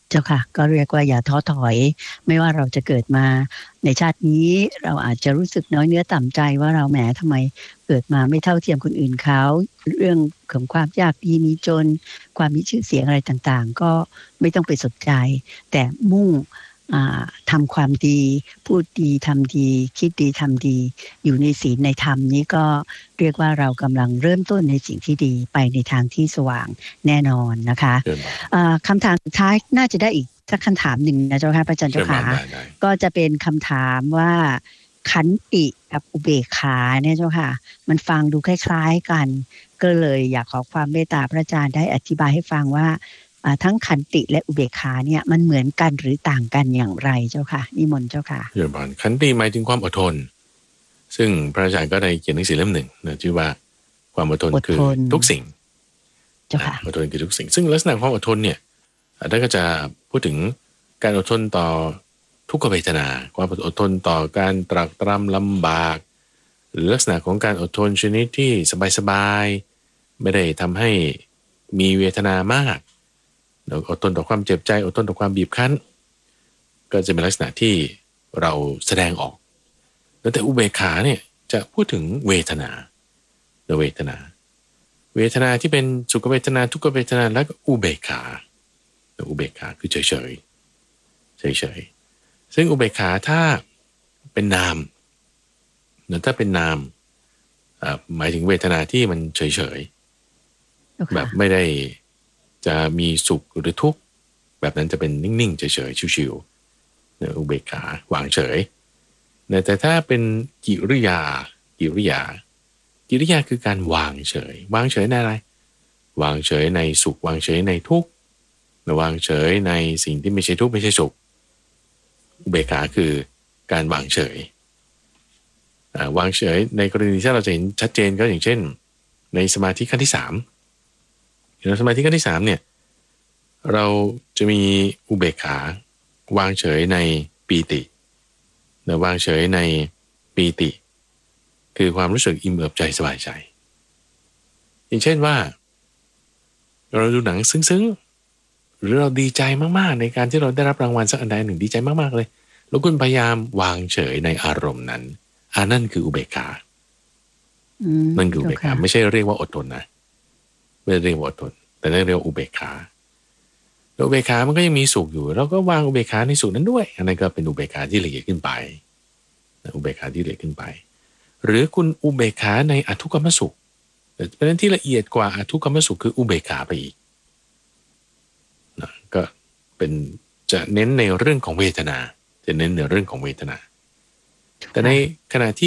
เจ้าค่ะก็เรียกว่าอย่าท้อถอยไม่ว่าเราจะเกิดมาในชาตินี้เราอาจจะรู้สึกน้อยเนื้อต่ำใจว่าเราแหมทำไมเกิดมาไม่เท่าเทียมคนอื่นเขาเรื่องของความยากดีมีจนความมีชื่อเสียงอะไรต่างๆก็ไม่ต้องไปสนใจแต่มุ่งทำความดีพูดดีทำดีคิดดีทำดีอยู่ในศีลในธรรมนี้ก็เรียกว่าเรากำลังเริ่มต้นในสิ่งที่ดีไปในทางที่สว่างแน่นอนนะคะคำถามสุดท้ายน่าจะได้อีกสักคำถามหนึ่งนะเจ้าค่ะพระอาจารย์เจ้าค่ะก็จะเป็นคำถามว่าขันติกับอุเบกขาเนี่ยเจ้าค่ะมันฟังดูคล้ายๆกันก็เลยอยากขอความเมตตาพระอาจารย์ได้อธิบายให้ฟังว่าทั้งขันติและอุเบกขาเนี่ยมันเหมือนกันหรือต่างกันอย่างไรเจ้าค่ะนิมนต์เจ้าค่ะเดี๋ยวก่อนขันติหมายถึงความอดทนซึ่งพระอาจารย์ก็ได้เขียนหนังสือเล่มหนึ่งนะชื่อว่าความอดทนคือทุกสิ่งเจ้าค่ะอดทนคือทุกสิ่งซึ่งลักษณะความอดทนเนี่ยท่านก็จะพูดถึงการอดทนต่อทุกขเวทนาความอดทนต่อการตรากตรำลำบากหรือลักษณะของการอดทนชนิดที่สบายๆไม่ได้ทำให้มีเวทนามากอดทนต่อความเจ็บใจอดทนต่อความบีบคั้นก็จะเป็นลักษณะที่เราแสดงออกแต่อุเบกขาเนี่ยจะพูดถึงเวทนาเวทนาเวทนาที่เป็นสุขเวทนาทุกขเวทนาแล้วก็อุเบกขาอุเบกขาคือเฉยเฉยเฉยเฉยซึ่งอุเบกขาถ้าเป็นนามเนี่ยถ้าเป็นนามหมายถึงเวทนาที่มันเฉยเฉย okay. แบบไม่ได้จะมีสุขหรือทุกข์แบบนั้นจะเป็นนิ่งๆเฉยๆชิวๆเนี่ยอุเบกขาวางเฉยแต่ถ้าเป็นกิริยากิริยากิริยาคือการวางเฉยวางเฉยในอะไรวางเฉยในสุขวางเฉยในทุกข์วางเฉยในสิ่งที่ไม่ใช่ทุกข์ไม่ใช่สุขอุเบกขาคือการวางเฉยวางเฉยในกรณีที่เราจะเห็นชัดเจนก็อย่างเช่นในสมาธิขั้นที่สามในสมาธิขั้นที่สามเนี่ยเราจะมีอุเบกขาวางเฉยในปีติวางเฉยในปีติคือความรู้สึกอิ่มเอิบใจสบายใจอย่างเช่นว่าเราดูหนังซึ้งๆหรือเราดีใจมากๆในการที่เราได้รับรางวัลสักอันใดหนึ่งดีใจมากๆเลยแล้วคุณพยายามวางเฉยในอารมณ์นั้นอันนั่นคืออุเบกขานั่นคืออุเบกขาไม่ใช่เรียกว่าอดทนนะไม่เรียกว่าอดทนแต่เรียกว่าอุเบกขาอุเบกขามันก็ยังมีสุขอยู่เราก็วางอุเบกขาในสุขนั้นด้วยอันนั้นก็เป็นอุเบกขาที่ละเอียดขึ้นไปอุเบกขาที่ละเอียดขึ้นไปหรือคุณอุเบกขาในอทุกขมสุขเพราะฉะนั้นที่ละเอียดกว่าอทุกขมสุขคืออุเบกขาไปอีกนะก็เป็นจะเน้นในเรื่องของเวทนาจะเน้นในเรื่องของเวทนาแต่ในขณะที่